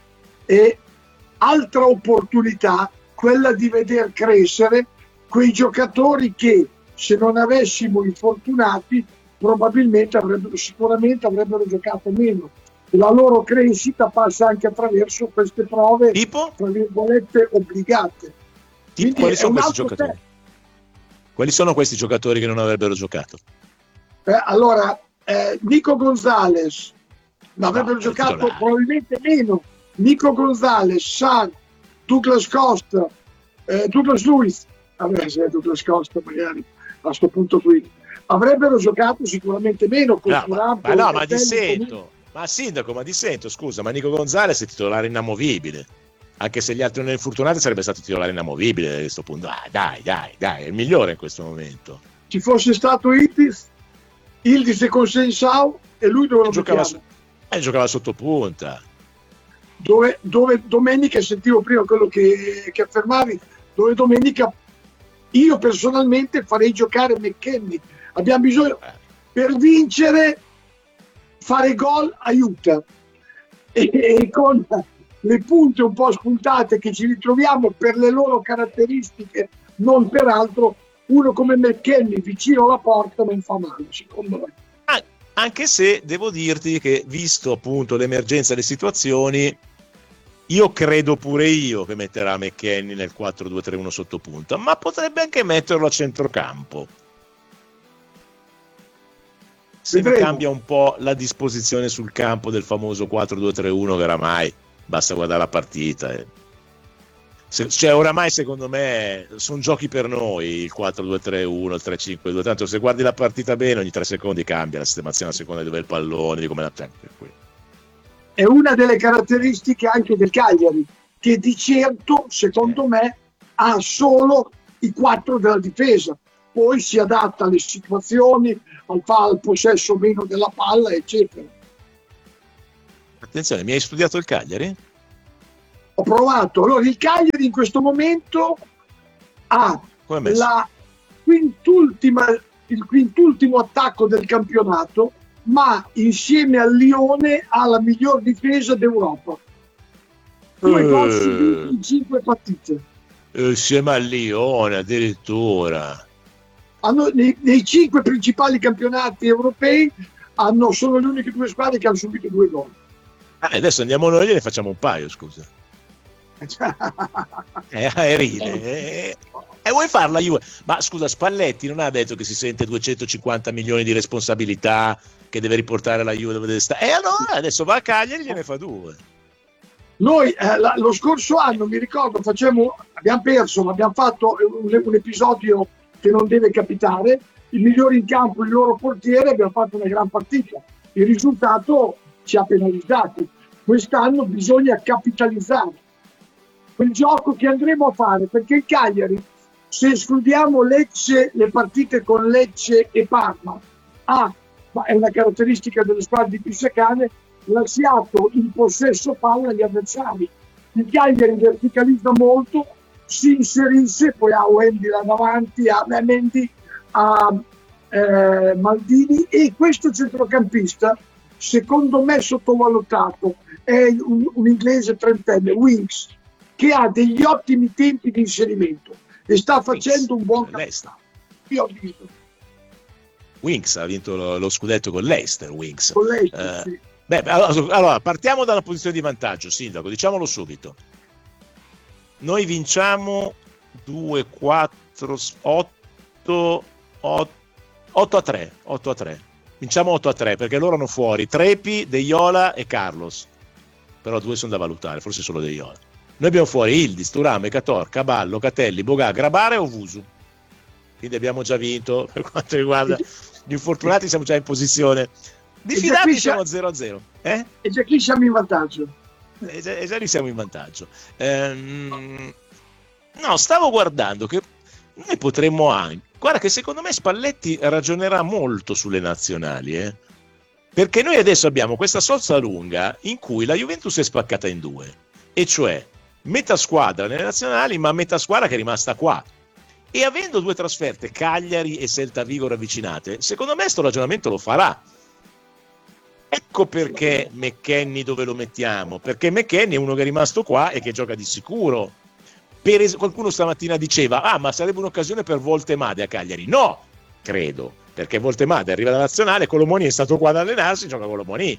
S17: E altra opportunità, quella di veder crescere quei giocatori che, se non avessimo infortunati, probabilmente avrebbero, sicuramente avrebbero giocato meno. La loro crescita passa anche attraverso queste prove,
S1: tipo?
S17: tra virgolette, obbligate.
S1: Tipo, quali sono
S17: un
S1: questi
S17: altro
S1: giocatori? Quali sono questi giocatori che non avrebbero giocato?
S17: Eh, allora, eh, Nico Gonzalez avrebbero
S1: No,
S17: giocato
S1: titolare.
S17: probabilmente meno. Nico Gonzalez, San, Douglas Costa, eh, Douglas Luiz, vabbè, se è Douglas Costa magari a questo punto qui avrebbero giocato sicuramente meno.
S1: No, ma, ma no, ma
S17: Fratelli,
S1: dissento. Ma sindaco, ma dissento, scusa, ma Nico Gonzalez è titolare inamovibile. Anche se gli altri non infortunati sarebbe stato titolare inamovibile a questo punto. Ah, dai, dai, dai, è il migliore in questo momento.
S17: Ci fosse stato Itis, Ildis e Consensau e lui dove lo
S1: giocava,
S17: mettiamo?
S1: su- eh, giocava sotto punta.
S17: Dove, dove domenica, sentivo prima quello che, che affermavi, dove domenica io personalmente farei giocare McKennie. Abbiamo bisogno, per vincere, fare gol aiuta, e, e con le punte un po' spuntate che ci ritroviamo per le loro caratteristiche, non per altro, uno come McKennie vicino alla porta non fa male, secondo me.
S1: Ah, anche se devo dirti che, visto appunto l'emergenza delle situazioni, io credo pure io che metterà McKennie nel quattro due tre uno sotto punta, ma potrebbe anche metterlo a centrocampo. Se
S17: Vedremo.
S1: cambia un po' la disposizione sul campo del famoso quattro due tre uno, che oramai basta guardare la partita. Eh. Se, cioè, oramai secondo me sono giochi per noi il quattro due tre uno, il tre cinque due, tanto se guardi la partita bene ogni tre secondi cambia la sistemazione a seconda di dove è il pallone, di come la...
S17: è una delle caratteristiche anche del Cagliari, che di certo, secondo me, ha solo i quattro della difesa, poi si adatta alle situazioni, al, al possesso meno della palla, eccetera.
S1: Attenzione, mi hai studiato il Cagliari?
S17: Ho provato. Allora, il Cagliari in questo momento ha la quintultima, il quintultimo attacco del campionato, ma insieme al Lione ha la miglior difesa d'Europa. Due gol subiti in cinque partite.
S1: Insieme al Lione addirittura.
S17: Hanno, nei, nei cinque principali campionati europei hanno, sono le uniche due squadre che hanno subito due gol.
S1: Ah, adesso andiamo noi e ne facciamo un paio, scusa. eh, eh, ride. Eh, e vuoi farla Juve? Ma scusa, Spalletti non ha detto che si sente duecentocinquanta milioni di responsabilità, che deve riportare la Juve dove deve stare? E allora adesso va a Cagliari e gliene fa due.
S17: Noi eh, la, lo scorso anno, mi ricordo, facciamo, abbiamo perso, ma abbiamo fatto un, un episodio che non deve capitare. Il migliore in campo, il loro portiere, abbiamo fatto una gran partita. Il risultato ci ha penalizzati. Quest'anno bisogna capitalizzare quel gioco che andremo a fare, perché il Cagliari, se escludiamo Lecce, le partite con Lecce e Parma, ha, ma è una caratteristica delle squadre di Pisacane, lasciato in possesso palla agli avversari. Il Cagliari verticalizza molto, si inserisce, poi ha Wendy là davanti, a Mendy, a eh, Maldini, e questo centrocampista, secondo me sottovalutato, è un, un inglese trentenne, Winks, che ha degli ottimi tempi di inserimento e sta facendo un buon campionato. Io ho visto.
S1: Winks ha vinto lo, lo scudetto con l'Leicester. Winks.
S17: Con l'Leicester,
S1: eh,
S17: sì.
S1: Beh, allora partiamo dalla posizione di vantaggio, Sindaco, diciamolo subito. Noi vinciamo due, quattro, otto, otto a tre. otto a tre. Vinciamo otto a tre perché loro hanno fuori Trepi, De Iola e Carlos. Però due sono da valutare, forse solo De Iola. Noi abbiamo fuori Ildis, Turame, Cator, Caballo, Catelli, Bogà, Grabare o Vusu. Quindi abbiamo già vinto per quanto riguarda gli infortunati, siamo già in posizione. Diffidati siamo a zero a zero. Eh?
S17: E già qui siamo in vantaggio.
S1: E già, e già lì siamo in vantaggio. Ehm, no, stavo guardando che noi potremmo anche... Guarda che secondo me Spalletti ragionerà molto sulle nazionali, eh? Perché noi adesso abbiamo questa solza lunga in cui la Juventus è spaccata in due, e cioè metà squadra nelle nazionali, ma metà squadra che è rimasta qua. E avendo due trasferte, Cagliari e Celta Vigo ravvicinate, secondo me sto ragionamento lo farà. Ecco perché McKennie dove lo mettiamo? Perché McKennie è uno che è rimasto qua e che gioca di sicuro. Per es- qualcuno stamattina diceva, ah, ma sarebbe un'occasione per Voltemade a Cagliari. No, credo, perché Voltemade arriva dalla nazionale, Colomoni è stato qua ad allenarsi, gioca Colomoni.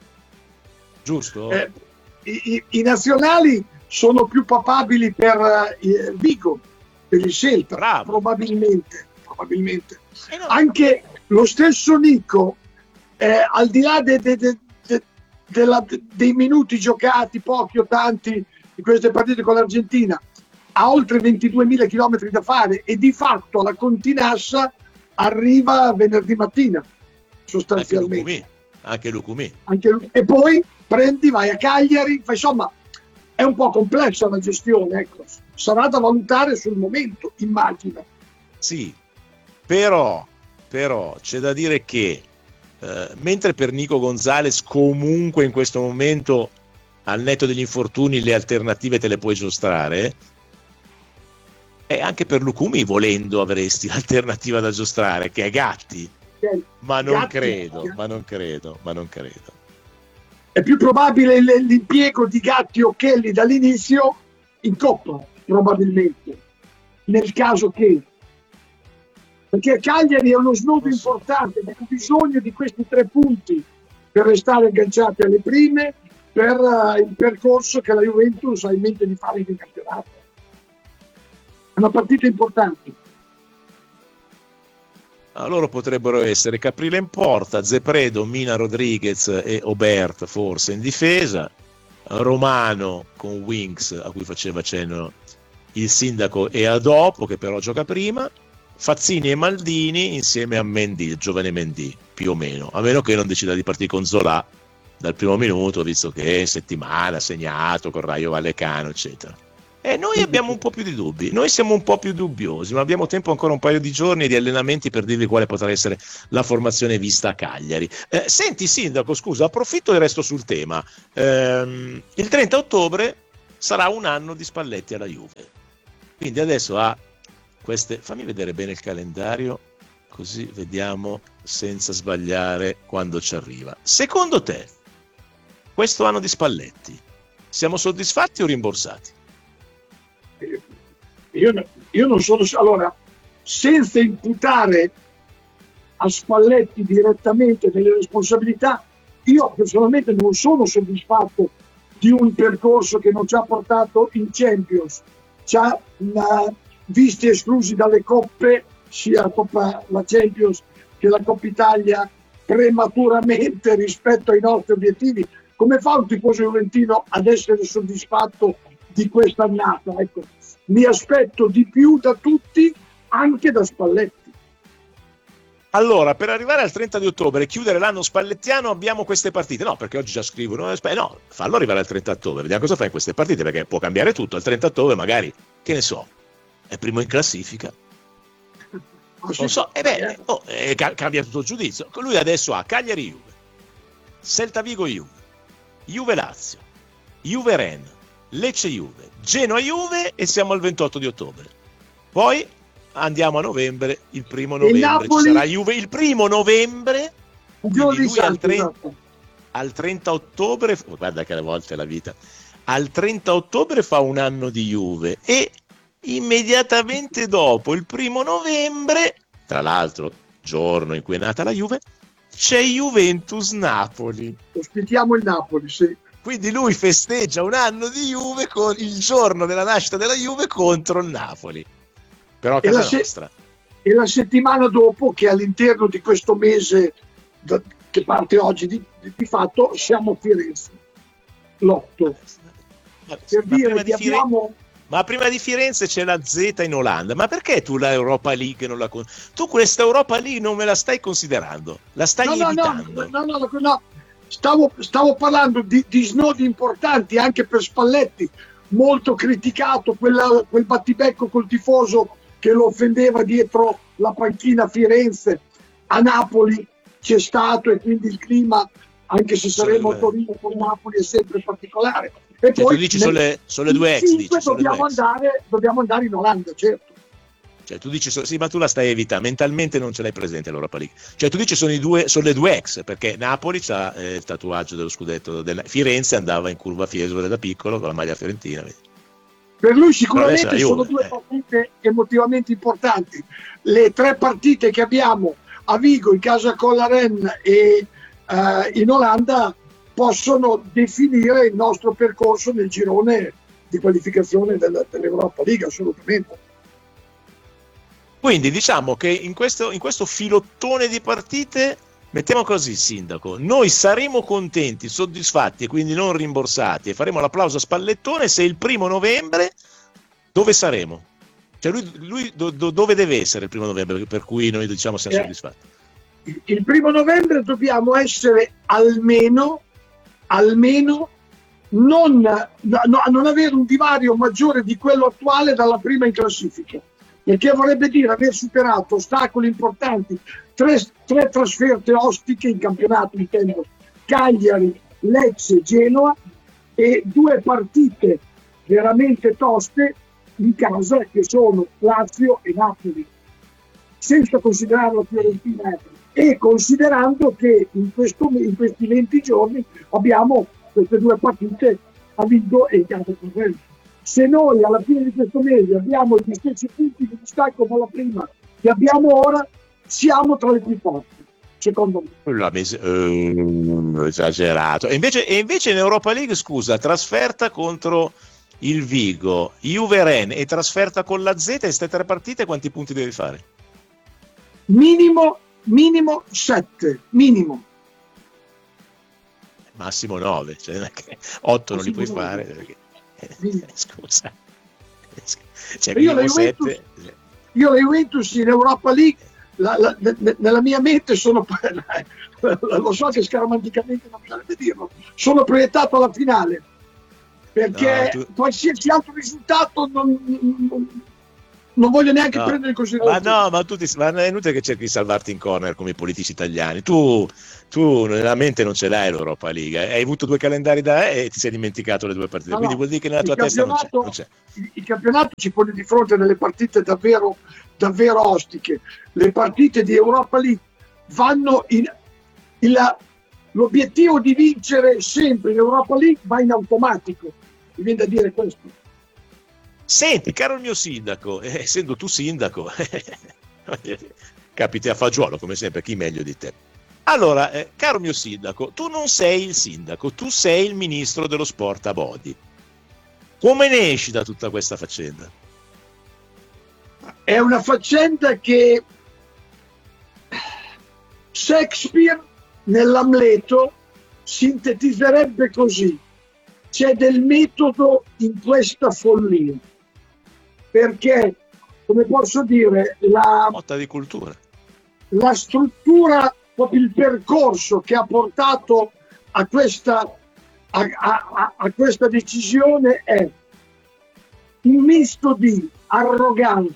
S1: Giusto?
S17: Eh, i, i, I nazionali sono più papabili per uh, Vigo, per il Celta.
S1: Bravo.
S17: Probabilmente. probabilmente. Eh no. Anche lo stesso Nico, eh, al di là de, de, de, de, de la, de, dei minuti giocati, pochi o tanti, di queste partite con l'Argentina, ha oltre ventiduemila chilometri da fare e di fatto la Continassa arriva venerdì mattina sostanzialmente.
S1: Anche Lucumì.
S17: Anche Lucumì. E poi prendi, vai a Cagliari, fa, insomma è un po' complessa la gestione, ecco. Sarà da valutare sul momento, immagino.
S1: Sì, però, però c'è da dire che eh, mentre per Nico Gonzalez comunque in questo momento, al netto degli infortuni, le alternative te le puoi giostrare, e anche per Lucumi volendo avresti l'alternativa da giostrare, che è Gatti. Ma non Gatti, credo, Gatti. ma non credo, ma non credo.
S17: È più probabile l'impiego di Gatti o Kelly dall'inizio in Coppa, probabilmente, nel caso che, perché Cagliari è uno snodo importante, ha bisogno di questi tre punti per restare agganciati alle prime, per uh, il percorso che la Juventus ha in mente di fare in campionato. È una partita importante.
S1: Loro potrebbero essere Caprile in porta, Zepredo, Mina Rodriguez e Obert forse in difesa, Romano con Winks, a cui faceva cenno il sindaco, e a dopo, che però gioca prima, Fazzini e Maldini insieme a Mendy, il giovane Mendy, più o meno, a meno che non decida di partire con Zola dal primo minuto, visto che in settimana ha segnato con Raio Vallecano, eccetera. E noi abbiamo un po' più di dubbi, noi siamo un po' più dubbiosi, ma abbiamo tempo ancora un paio di giorni di allenamenti per dirvi quale potrà essere la formazione vista a Cagliari. Eh, senti Sindaco, scusa, approfitto e resto sul tema. Ehm, il trenta ottobre sarà un anno di Spalletti alla Juve, quindi adesso ha queste, fammi vedere bene il calendario, così vediamo senza sbagliare quando ci arriva. Secondo te, questo anno di Spalletti, siamo soddisfatti o rimborsati?
S17: Io, io non sono, allora, senza imputare a Spalletti direttamente delle responsabilità, io personalmente non sono soddisfatto di un percorso che non ci ha portato in Champions, ci ha uh, visti esclusi dalle coppe, sia la Coppa, la Champions che la Coppa Italia, prematuramente rispetto ai nostri obiettivi. Come fa un tifoso juventino ad essere soddisfatto di questa annata? Ecco, mi aspetto di più da tutti, anche da Spalletti.
S1: Allora, per arrivare al trenta di ottobre e chiudere l'anno spallettiano abbiamo queste partite. No, perché oggi già scrivono, eh, no, fallo arrivare al trenta ottobre, vediamo cosa fa in queste partite, perché può cambiare tutto. Al trenta ottobre magari, che ne so, è primo in classifica. Non so, e beh, oh, eh, cambia tutto il giudizio. Lui adesso ha Cagliari Juve, Celta Vigo Juve, Juve Lazio, Juve Rennes, Lecce Juve, Genoa Juve e siamo al ventotto di ottobre. Poi andiamo a novembre, il primo novembre Napoli, ci sarà Juve il primo novembre, quindi lui al trenta, al trenta ottobre, guarda che alle volte è la vita, al trenta ottobre fa un anno di Juve e immediatamente dopo, il primo novembre, tra l'altro giorno in cui è nata la Juve, c'è Juventus-Napoli.
S17: Ospitiamo il Napoli, sì.
S1: Quindi lui festeggia un anno di Juve con il giorno della nascita della Juve contro il Napoli. Però a casa
S17: e
S1: nostra.
S17: Se- e la settimana dopo, che all'interno di questo mese da, che parte oggi di, di, di fatto, siamo a Firenze. L'otto.
S1: Ma,
S17: per
S1: ma
S17: dire
S1: prima
S17: che
S1: di Firenze...
S17: abbiamo...
S1: Ma prima di Firenze c'è la Z in Olanda. Ma perché tu la Europa League non la con... Tu questa Europa League non me la stai considerando? La stai
S17: no,
S1: evitando?
S17: No, no, no, no, no. Stavo, stavo parlando di, di snodi importanti anche per Spalletti, molto criticato quella, quel battibecco col tifoso che lo offendeva dietro la panchina a Firenze. A Napoli c'è stato e quindi il clima, anche se saremo a Torino con Napoli, è sempre particolare. E
S1: cioè,
S17: poi
S1: tu dici sono le, sono le due ex, dici, sono
S17: dobbiamo,
S1: le due ex.
S17: Andare, dobbiamo andare in Olanda, certo.
S1: Cioè tu dici, sì, ma tu la stai evitando, mentalmente non ce l'hai presente l'Europa League. Cioè tu dici sono, i due, sono le due ex, perché Napoli c'ha eh, il tatuaggio dello scudetto, del... Firenze andava in curva Fiesole da piccolo con la maglia fiorentina. Vedi?
S17: Per lui sicuramente
S1: Juve,
S17: sono due
S1: eh.
S17: partite emotivamente importanti. Le tre partite che abbiamo a Vigo, in casa con la Rennes e uh, in Olanda possono definire il nostro percorso nel girone di qualificazione del, dell'Europa League, assolutamente.
S1: Quindi diciamo che in questo, in questo filottone di partite, mettiamo così, Sindaco, noi saremo contenti, soddisfatti e quindi non rimborsati e faremo l'applauso a Spallettone se il primo novembre dove saremo? Cioè lui, lui do, do, dove deve essere il primo novembre per cui noi diciamo siamo eh, soddisfatti?
S17: Il primo novembre dobbiamo essere almeno almeno non, no, non avere un divario maggiore di quello attuale dalla prima in classifica, perché vorrebbe dire aver superato ostacoli importanti, tre, tre trasferte ostiche in campionato, intendo Cagliari, Lecce, Genoa e due partite veramente toste in casa che sono Lazio e Napoli, senza considerare la Fiorentina e considerando che in, questo, in questi venti giorni abbiamo queste due partite a Vigo e in casa con Rennes. Se noi alla fine di questo mese abbiamo gli stessi punti di distacco dalla prima che abbiamo ora, siamo tra le più forti, secondo me.
S1: La mes- uh, esagerato. E invece, e invece in Europa League, scusa, trasferta contro il Vigo, Juve Rennes e trasferta con la Z, e queste tre partite quanti punti devi fare?
S17: Minimo minimo sette, minimo.
S1: Massimo nove, cioè non è che otto non li puoi
S17: nove.
S1: fare perché... scusa, cioè,
S17: io, la Juventus, io la Juventus in Europa League la, la, ne, nella mia mente sono, lo so che scaramanticamente non bisognerebbe dirlo, sono proiettato alla finale, perché no, tu... qualsiasi altro risultato non, non, non voglio neanche no. prendere in considerazione.
S1: Ma no, ma tu ti, ma è inutile che cerchi di salvarti in corner come i politici italiani. Tu, tu nella mente non ce l'hai l'Europa League, hai avuto due calendari da e ti sei dimenticato le due partite, no, quindi no. vuol dire che nella tua testa non c'è, non c'è.
S17: Il, il campionato ci pone di fronte a delle partite davvero, davvero ostiche. Le partite di Europa League vanno in, in l'obiettivo di vincere sempre in Europa League va in automatico, mi viene da dire questo.
S1: Senti, caro il mio sindaco, eh, essendo tu sindaco, capiti a fagiolo come sempre, chi meglio di te. Allora, eh, caro mio sindaco, tu non sei il sindaco, tu sei il ministro dello sport a Bodi. Come ne esci da tutta questa faccenda?
S17: È una faccenda che Shakespeare nell'Amleto sintetizzerebbe così: c'è del metodo in questa follia, perché, come posso dire, la
S1: motta di cultura,
S17: la struttura, proprio il percorso che ha portato a questa, a, a, a questa decisione è un misto di arroganza,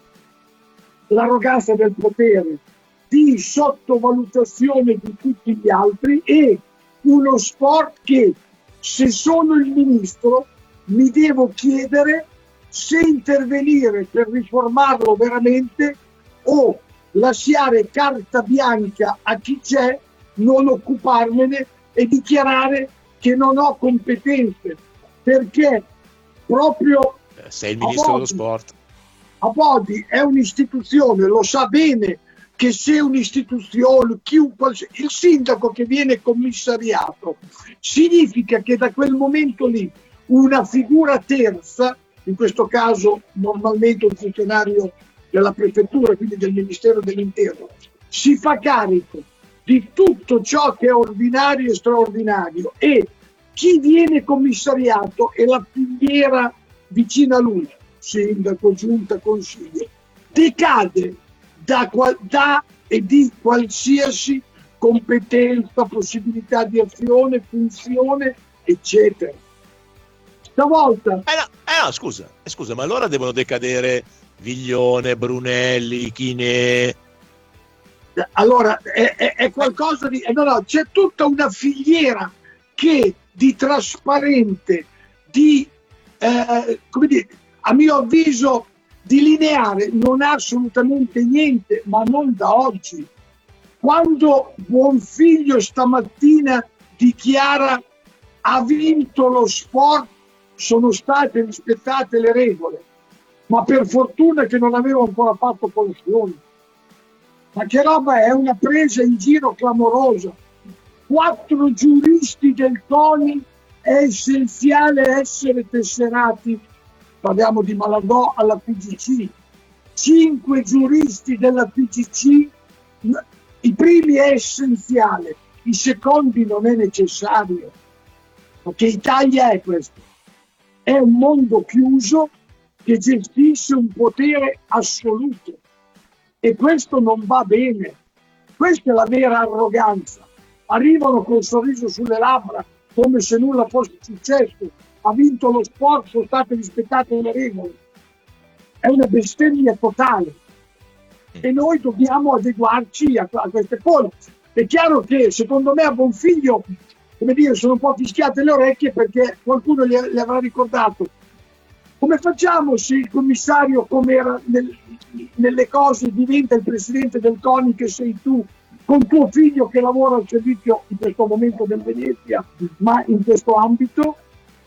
S17: l'arroganza del potere, di sottovalutazione di tutti gli altri e uno sport che, se sono il ministro, mi devo chiedere se intervenire per riformarlo veramente o lasciare carta bianca a chi c'è, non occuparmene e dichiarare che non ho competenze, perché proprio
S1: sei il ministro dello sport.
S17: A Bodi è un'istituzione, lo sa bene che se un'istituzione, chiunque, il sindaco che viene commissariato, significa che da quel momento lì una figura terza, in questo caso normalmente un funzionario della prefettura, quindi del Ministero dell'Interno, si fa carico di tutto ciò che è ordinario e straordinario, e chi viene commissariato è la filiera vicina a lui, sindaco, giunta, consiglio, decade Da, da e di qualsiasi competenza, possibilità di azione, funzione, eccetera. Stavolta
S1: eh no, eh no, scusa, eh, scusa, ma allora devono decadere Viglione, Brunelli, Chinè.
S17: Allora è, è, è qualcosa di eh, no, no, c'è tutta una filiera che di trasparente, di eh, come dire, a mio avviso di lineare non ha assolutamente niente, ma non da oggi. Quando Buonfiglio stamattina dichiara ha vinto lo sport, sono state rispettate le regole, ma per fortuna che non avevo ancora fatto colazione. Ma che roba è? Una presa in giro clamorosa. Quattro giuristi del CONI, è essenziale essere tesserati. Parliamo di Malagò alla P G C, cinque giuristi della P G C, i primi è essenziale, i secondi non è necessario, perché Italia è questo, è un mondo chiuso che gestisce un potere assoluto e questo non va bene, questa è la vera arroganza, arrivano col sorriso sulle labbra come se nulla fosse successo. Ha vinto lo sport, sono state rispettate le regole. È una bestemmia totale. E noi dobbiamo adeguarci a, a queste cose. È chiaro che secondo me a Buonfiglio, come dire, sono un po' fischiate le orecchie perché qualcuno le, le avrà ricordato. Come facciamo se il commissario, come era nel, nelle cose, diventa il presidente del CONI che sei tu, con tuo figlio che lavora al servizio in questo momento del Venezia, ma in questo ambito?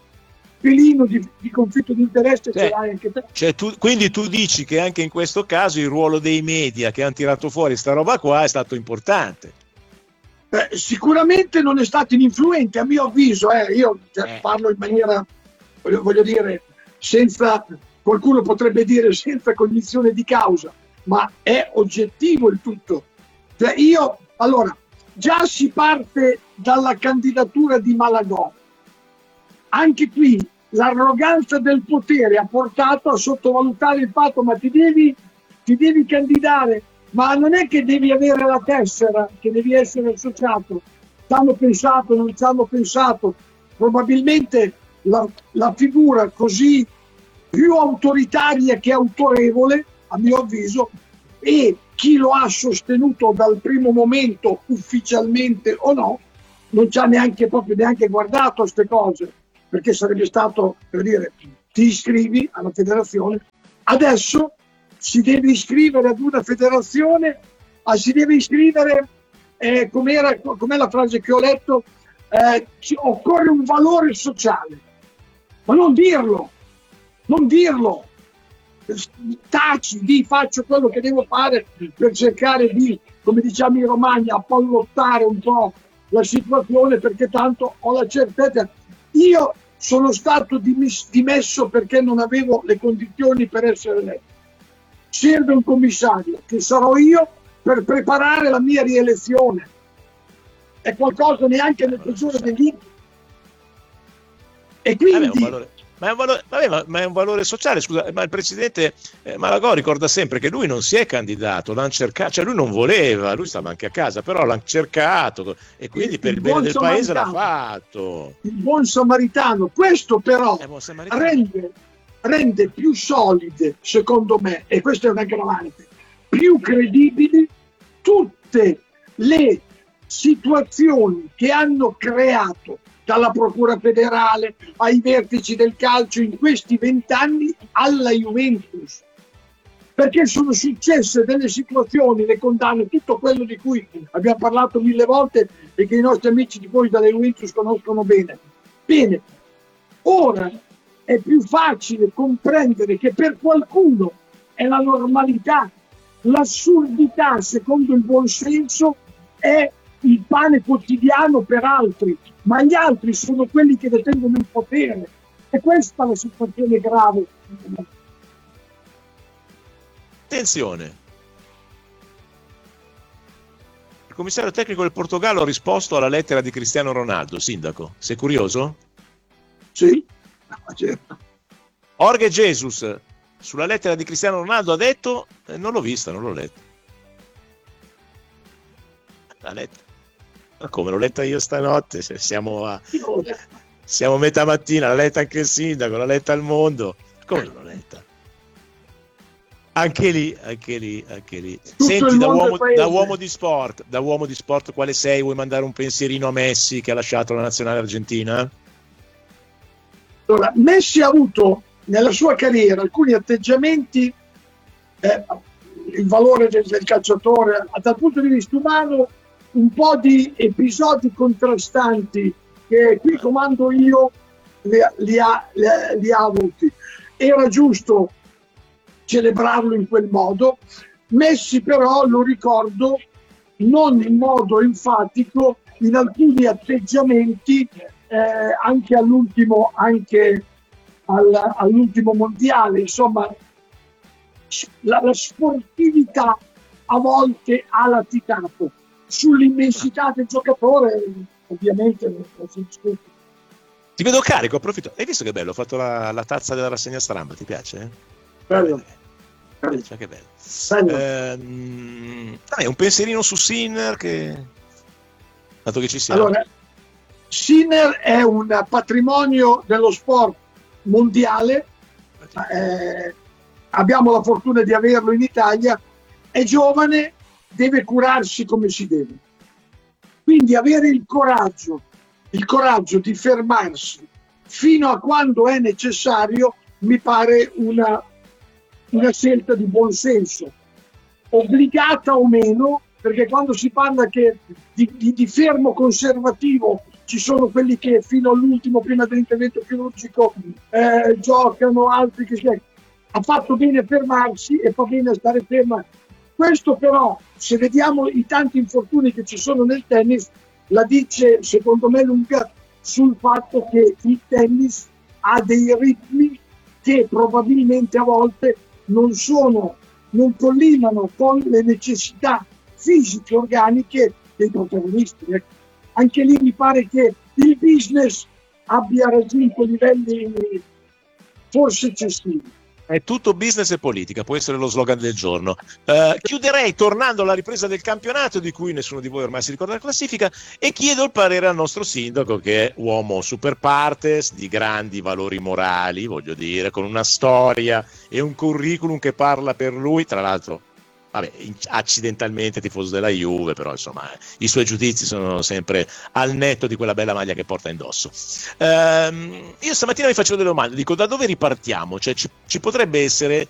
S17: Pelino di, di conflitto di interesse
S1: cioè,
S17: ce l'hai anche te.
S1: Cioè tu, quindi tu dici che anche in questo caso il ruolo dei media che hanno tirato fuori sta roba qua è stato importante.
S17: Eh, sicuramente non è stato ininfluente a mio avviso, eh. io cioè, eh. parlo in maniera, voglio, voglio dire, senza, qualcuno potrebbe dire senza cognizione di causa, ma è oggettivo il tutto. Cioè io, allora, già si parte dalla candidatura di Malagò. Anche qui l'arroganza del potere ha portato a sottovalutare il fatto, ma ti devi, ti devi candidare ma non è che devi avere la tessera, che devi essere associato. Ci hanno pensato, non ci hanno pensato. Probabilmente la, la figura così più autoritaria che autorevole, a mio avviso, e chi lo ha sostenuto dal primo momento, ufficialmente o no, non ci ha neanche proprio neanche guardato queste cose, perché sarebbe stato, per dire, ti iscrivi alla federazione, adesso si deve iscrivere ad una federazione, ah, si deve iscrivere, eh, com'era, com'è la frase che ho letto, eh, ci, occorre un valore sociale, ma non dirlo, non dirlo, taci, di faccio quello che devo fare per cercare di, come diciamo in Romagna, appallottare un po' la situazione, perché tanto ho la certezza. Io sono stato dimis- dimesso perché non avevo le condizioni per essere eletto. Serve un commissario, che sarò io, per preparare la mia rielezione. È qualcosa neanche nel peggiore degli incubi. E quindi...
S1: Vabbè, un valore... Ma è, un valore, vabbè, ma, ma è un valore sociale, scusa, ma il presidente eh, Malagò ricorda sempre che lui non si è candidato, l'hanno cercato, cioè lui non voleva, lui stava anche a casa, però l'hanno cercato e quindi il, per il, il bene del paese l'ha fatto.
S17: Il buon samaritano, questo però rende, rende più solide, secondo me, e questo è un aggravante, più credibili tutte le situazioni che hanno creato dalla Procura federale ai vertici del calcio in questi vent'anni alla Juventus, perché sono successe delle situazioni, le condanne, tutto quello di cui abbiamo parlato mille volte e che i nostri amici tifosi della Juventus conoscono bene. Bene, ora è più facile comprendere che per qualcuno è la normalità, l'assurdità secondo il buon senso è il pane quotidiano per altri, ma gli altri sono quelli che detengono il potere, e questa è la situazione grave.
S1: Attenzione, il commissario tecnico del Portogallo ha risposto alla lettera di Cristiano Ronaldo. Sindaco, sei curioso?
S17: Sì, no, certo.
S1: Jorge Jesus sulla lettera di Cristiano Ronaldo ha detto eh, non l'ho vista, non l'ho letta. La lettera. Ma come l'ho letta io stanotte? Siamo a siamo metà mattina, l'ha letta anche il sindaco, l'ha letta al mondo. Come l'ho letta? Anche lì, anche lì, anche lì. Tutto Senti, da uomo, da uomo di sport, da uomo di sport, quale sei? Vuoi mandare un pensierino a Messi che ha lasciato la nazionale argentina?
S17: Allora, Messi ha avuto nella sua carriera alcuni atteggiamenti, eh, il valore del, del calciatore dal punto di vista umano, un po' di episodi contrastanti che qui comando io li, li, ha, li, li ha avuti. Era giusto celebrarlo in quel modo. Messi però, lo ricordo, non in modo enfatico in alcuni atteggiamenti eh, anche all'ultimo anche al, all'ultimo mondiale. Insomma, la, la sportività a volte ha laticato. Sull'immensità del giocatore ovviamente non si discute.
S1: Ti vedo carico, approfitto. Hai visto che bello? Ho fatto la, la tazza della rassegna stampa, ti piace?
S17: Bello.
S1: bello. Cioè, che bello. bello. Ehm, dai, un pensierino su Sinner, che dato che ci siamo.
S17: Allora, Sinner è un patrimonio dello sport mondiale, eh, abbiamo la fortuna di averlo in Italia, è giovane, deve curarsi come si deve. Quindi avere il coraggio, il coraggio di fermarsi fino a quando è necessario mi pare una, una scelta di buon senso, obbligata o meno, perché quando si parla che di, di, di fermo conservativo ci sono quelli che fino all'ultimo, prima dell'intervento chirurgico, eh, giocano, altri che si... ha fatto bene fermarsi e fa bene stare ferma. Questo però, se vediamo i tanti infortuni che ci sono nel tennis, la dice secondo me lunga sul fatto che il tennis ha dei ritmi che probabilmente a volte non sono, non collimano con le necessità fisiche, organiche dei protagonisti. Ecco. Anche lì mi pare che il business abbia raggiunto livelli forse eccessivi.
S1: È tutto business e politica, può essere lo slogan del giorno. Uh, chiuderei tornando alla ripresa del campionato, di cui nessuno di voi ormai si ricorda la classifica, e chiedo il parere al nostro sindaco, che è uomo super partes, di grandi valori morali, voglio dire, con una storia e un curriculum che parla per lui, tra l'altro. Vabbè, accidentalmente tifoso della Juve, però insomma i suoi giudizi sono sempre al netto di quella bella maglia che porta indosso. Ehm, io stamattina vi facevo delle domande, dico da dove ripartiamo? Cioè ci, ci potrebbe essere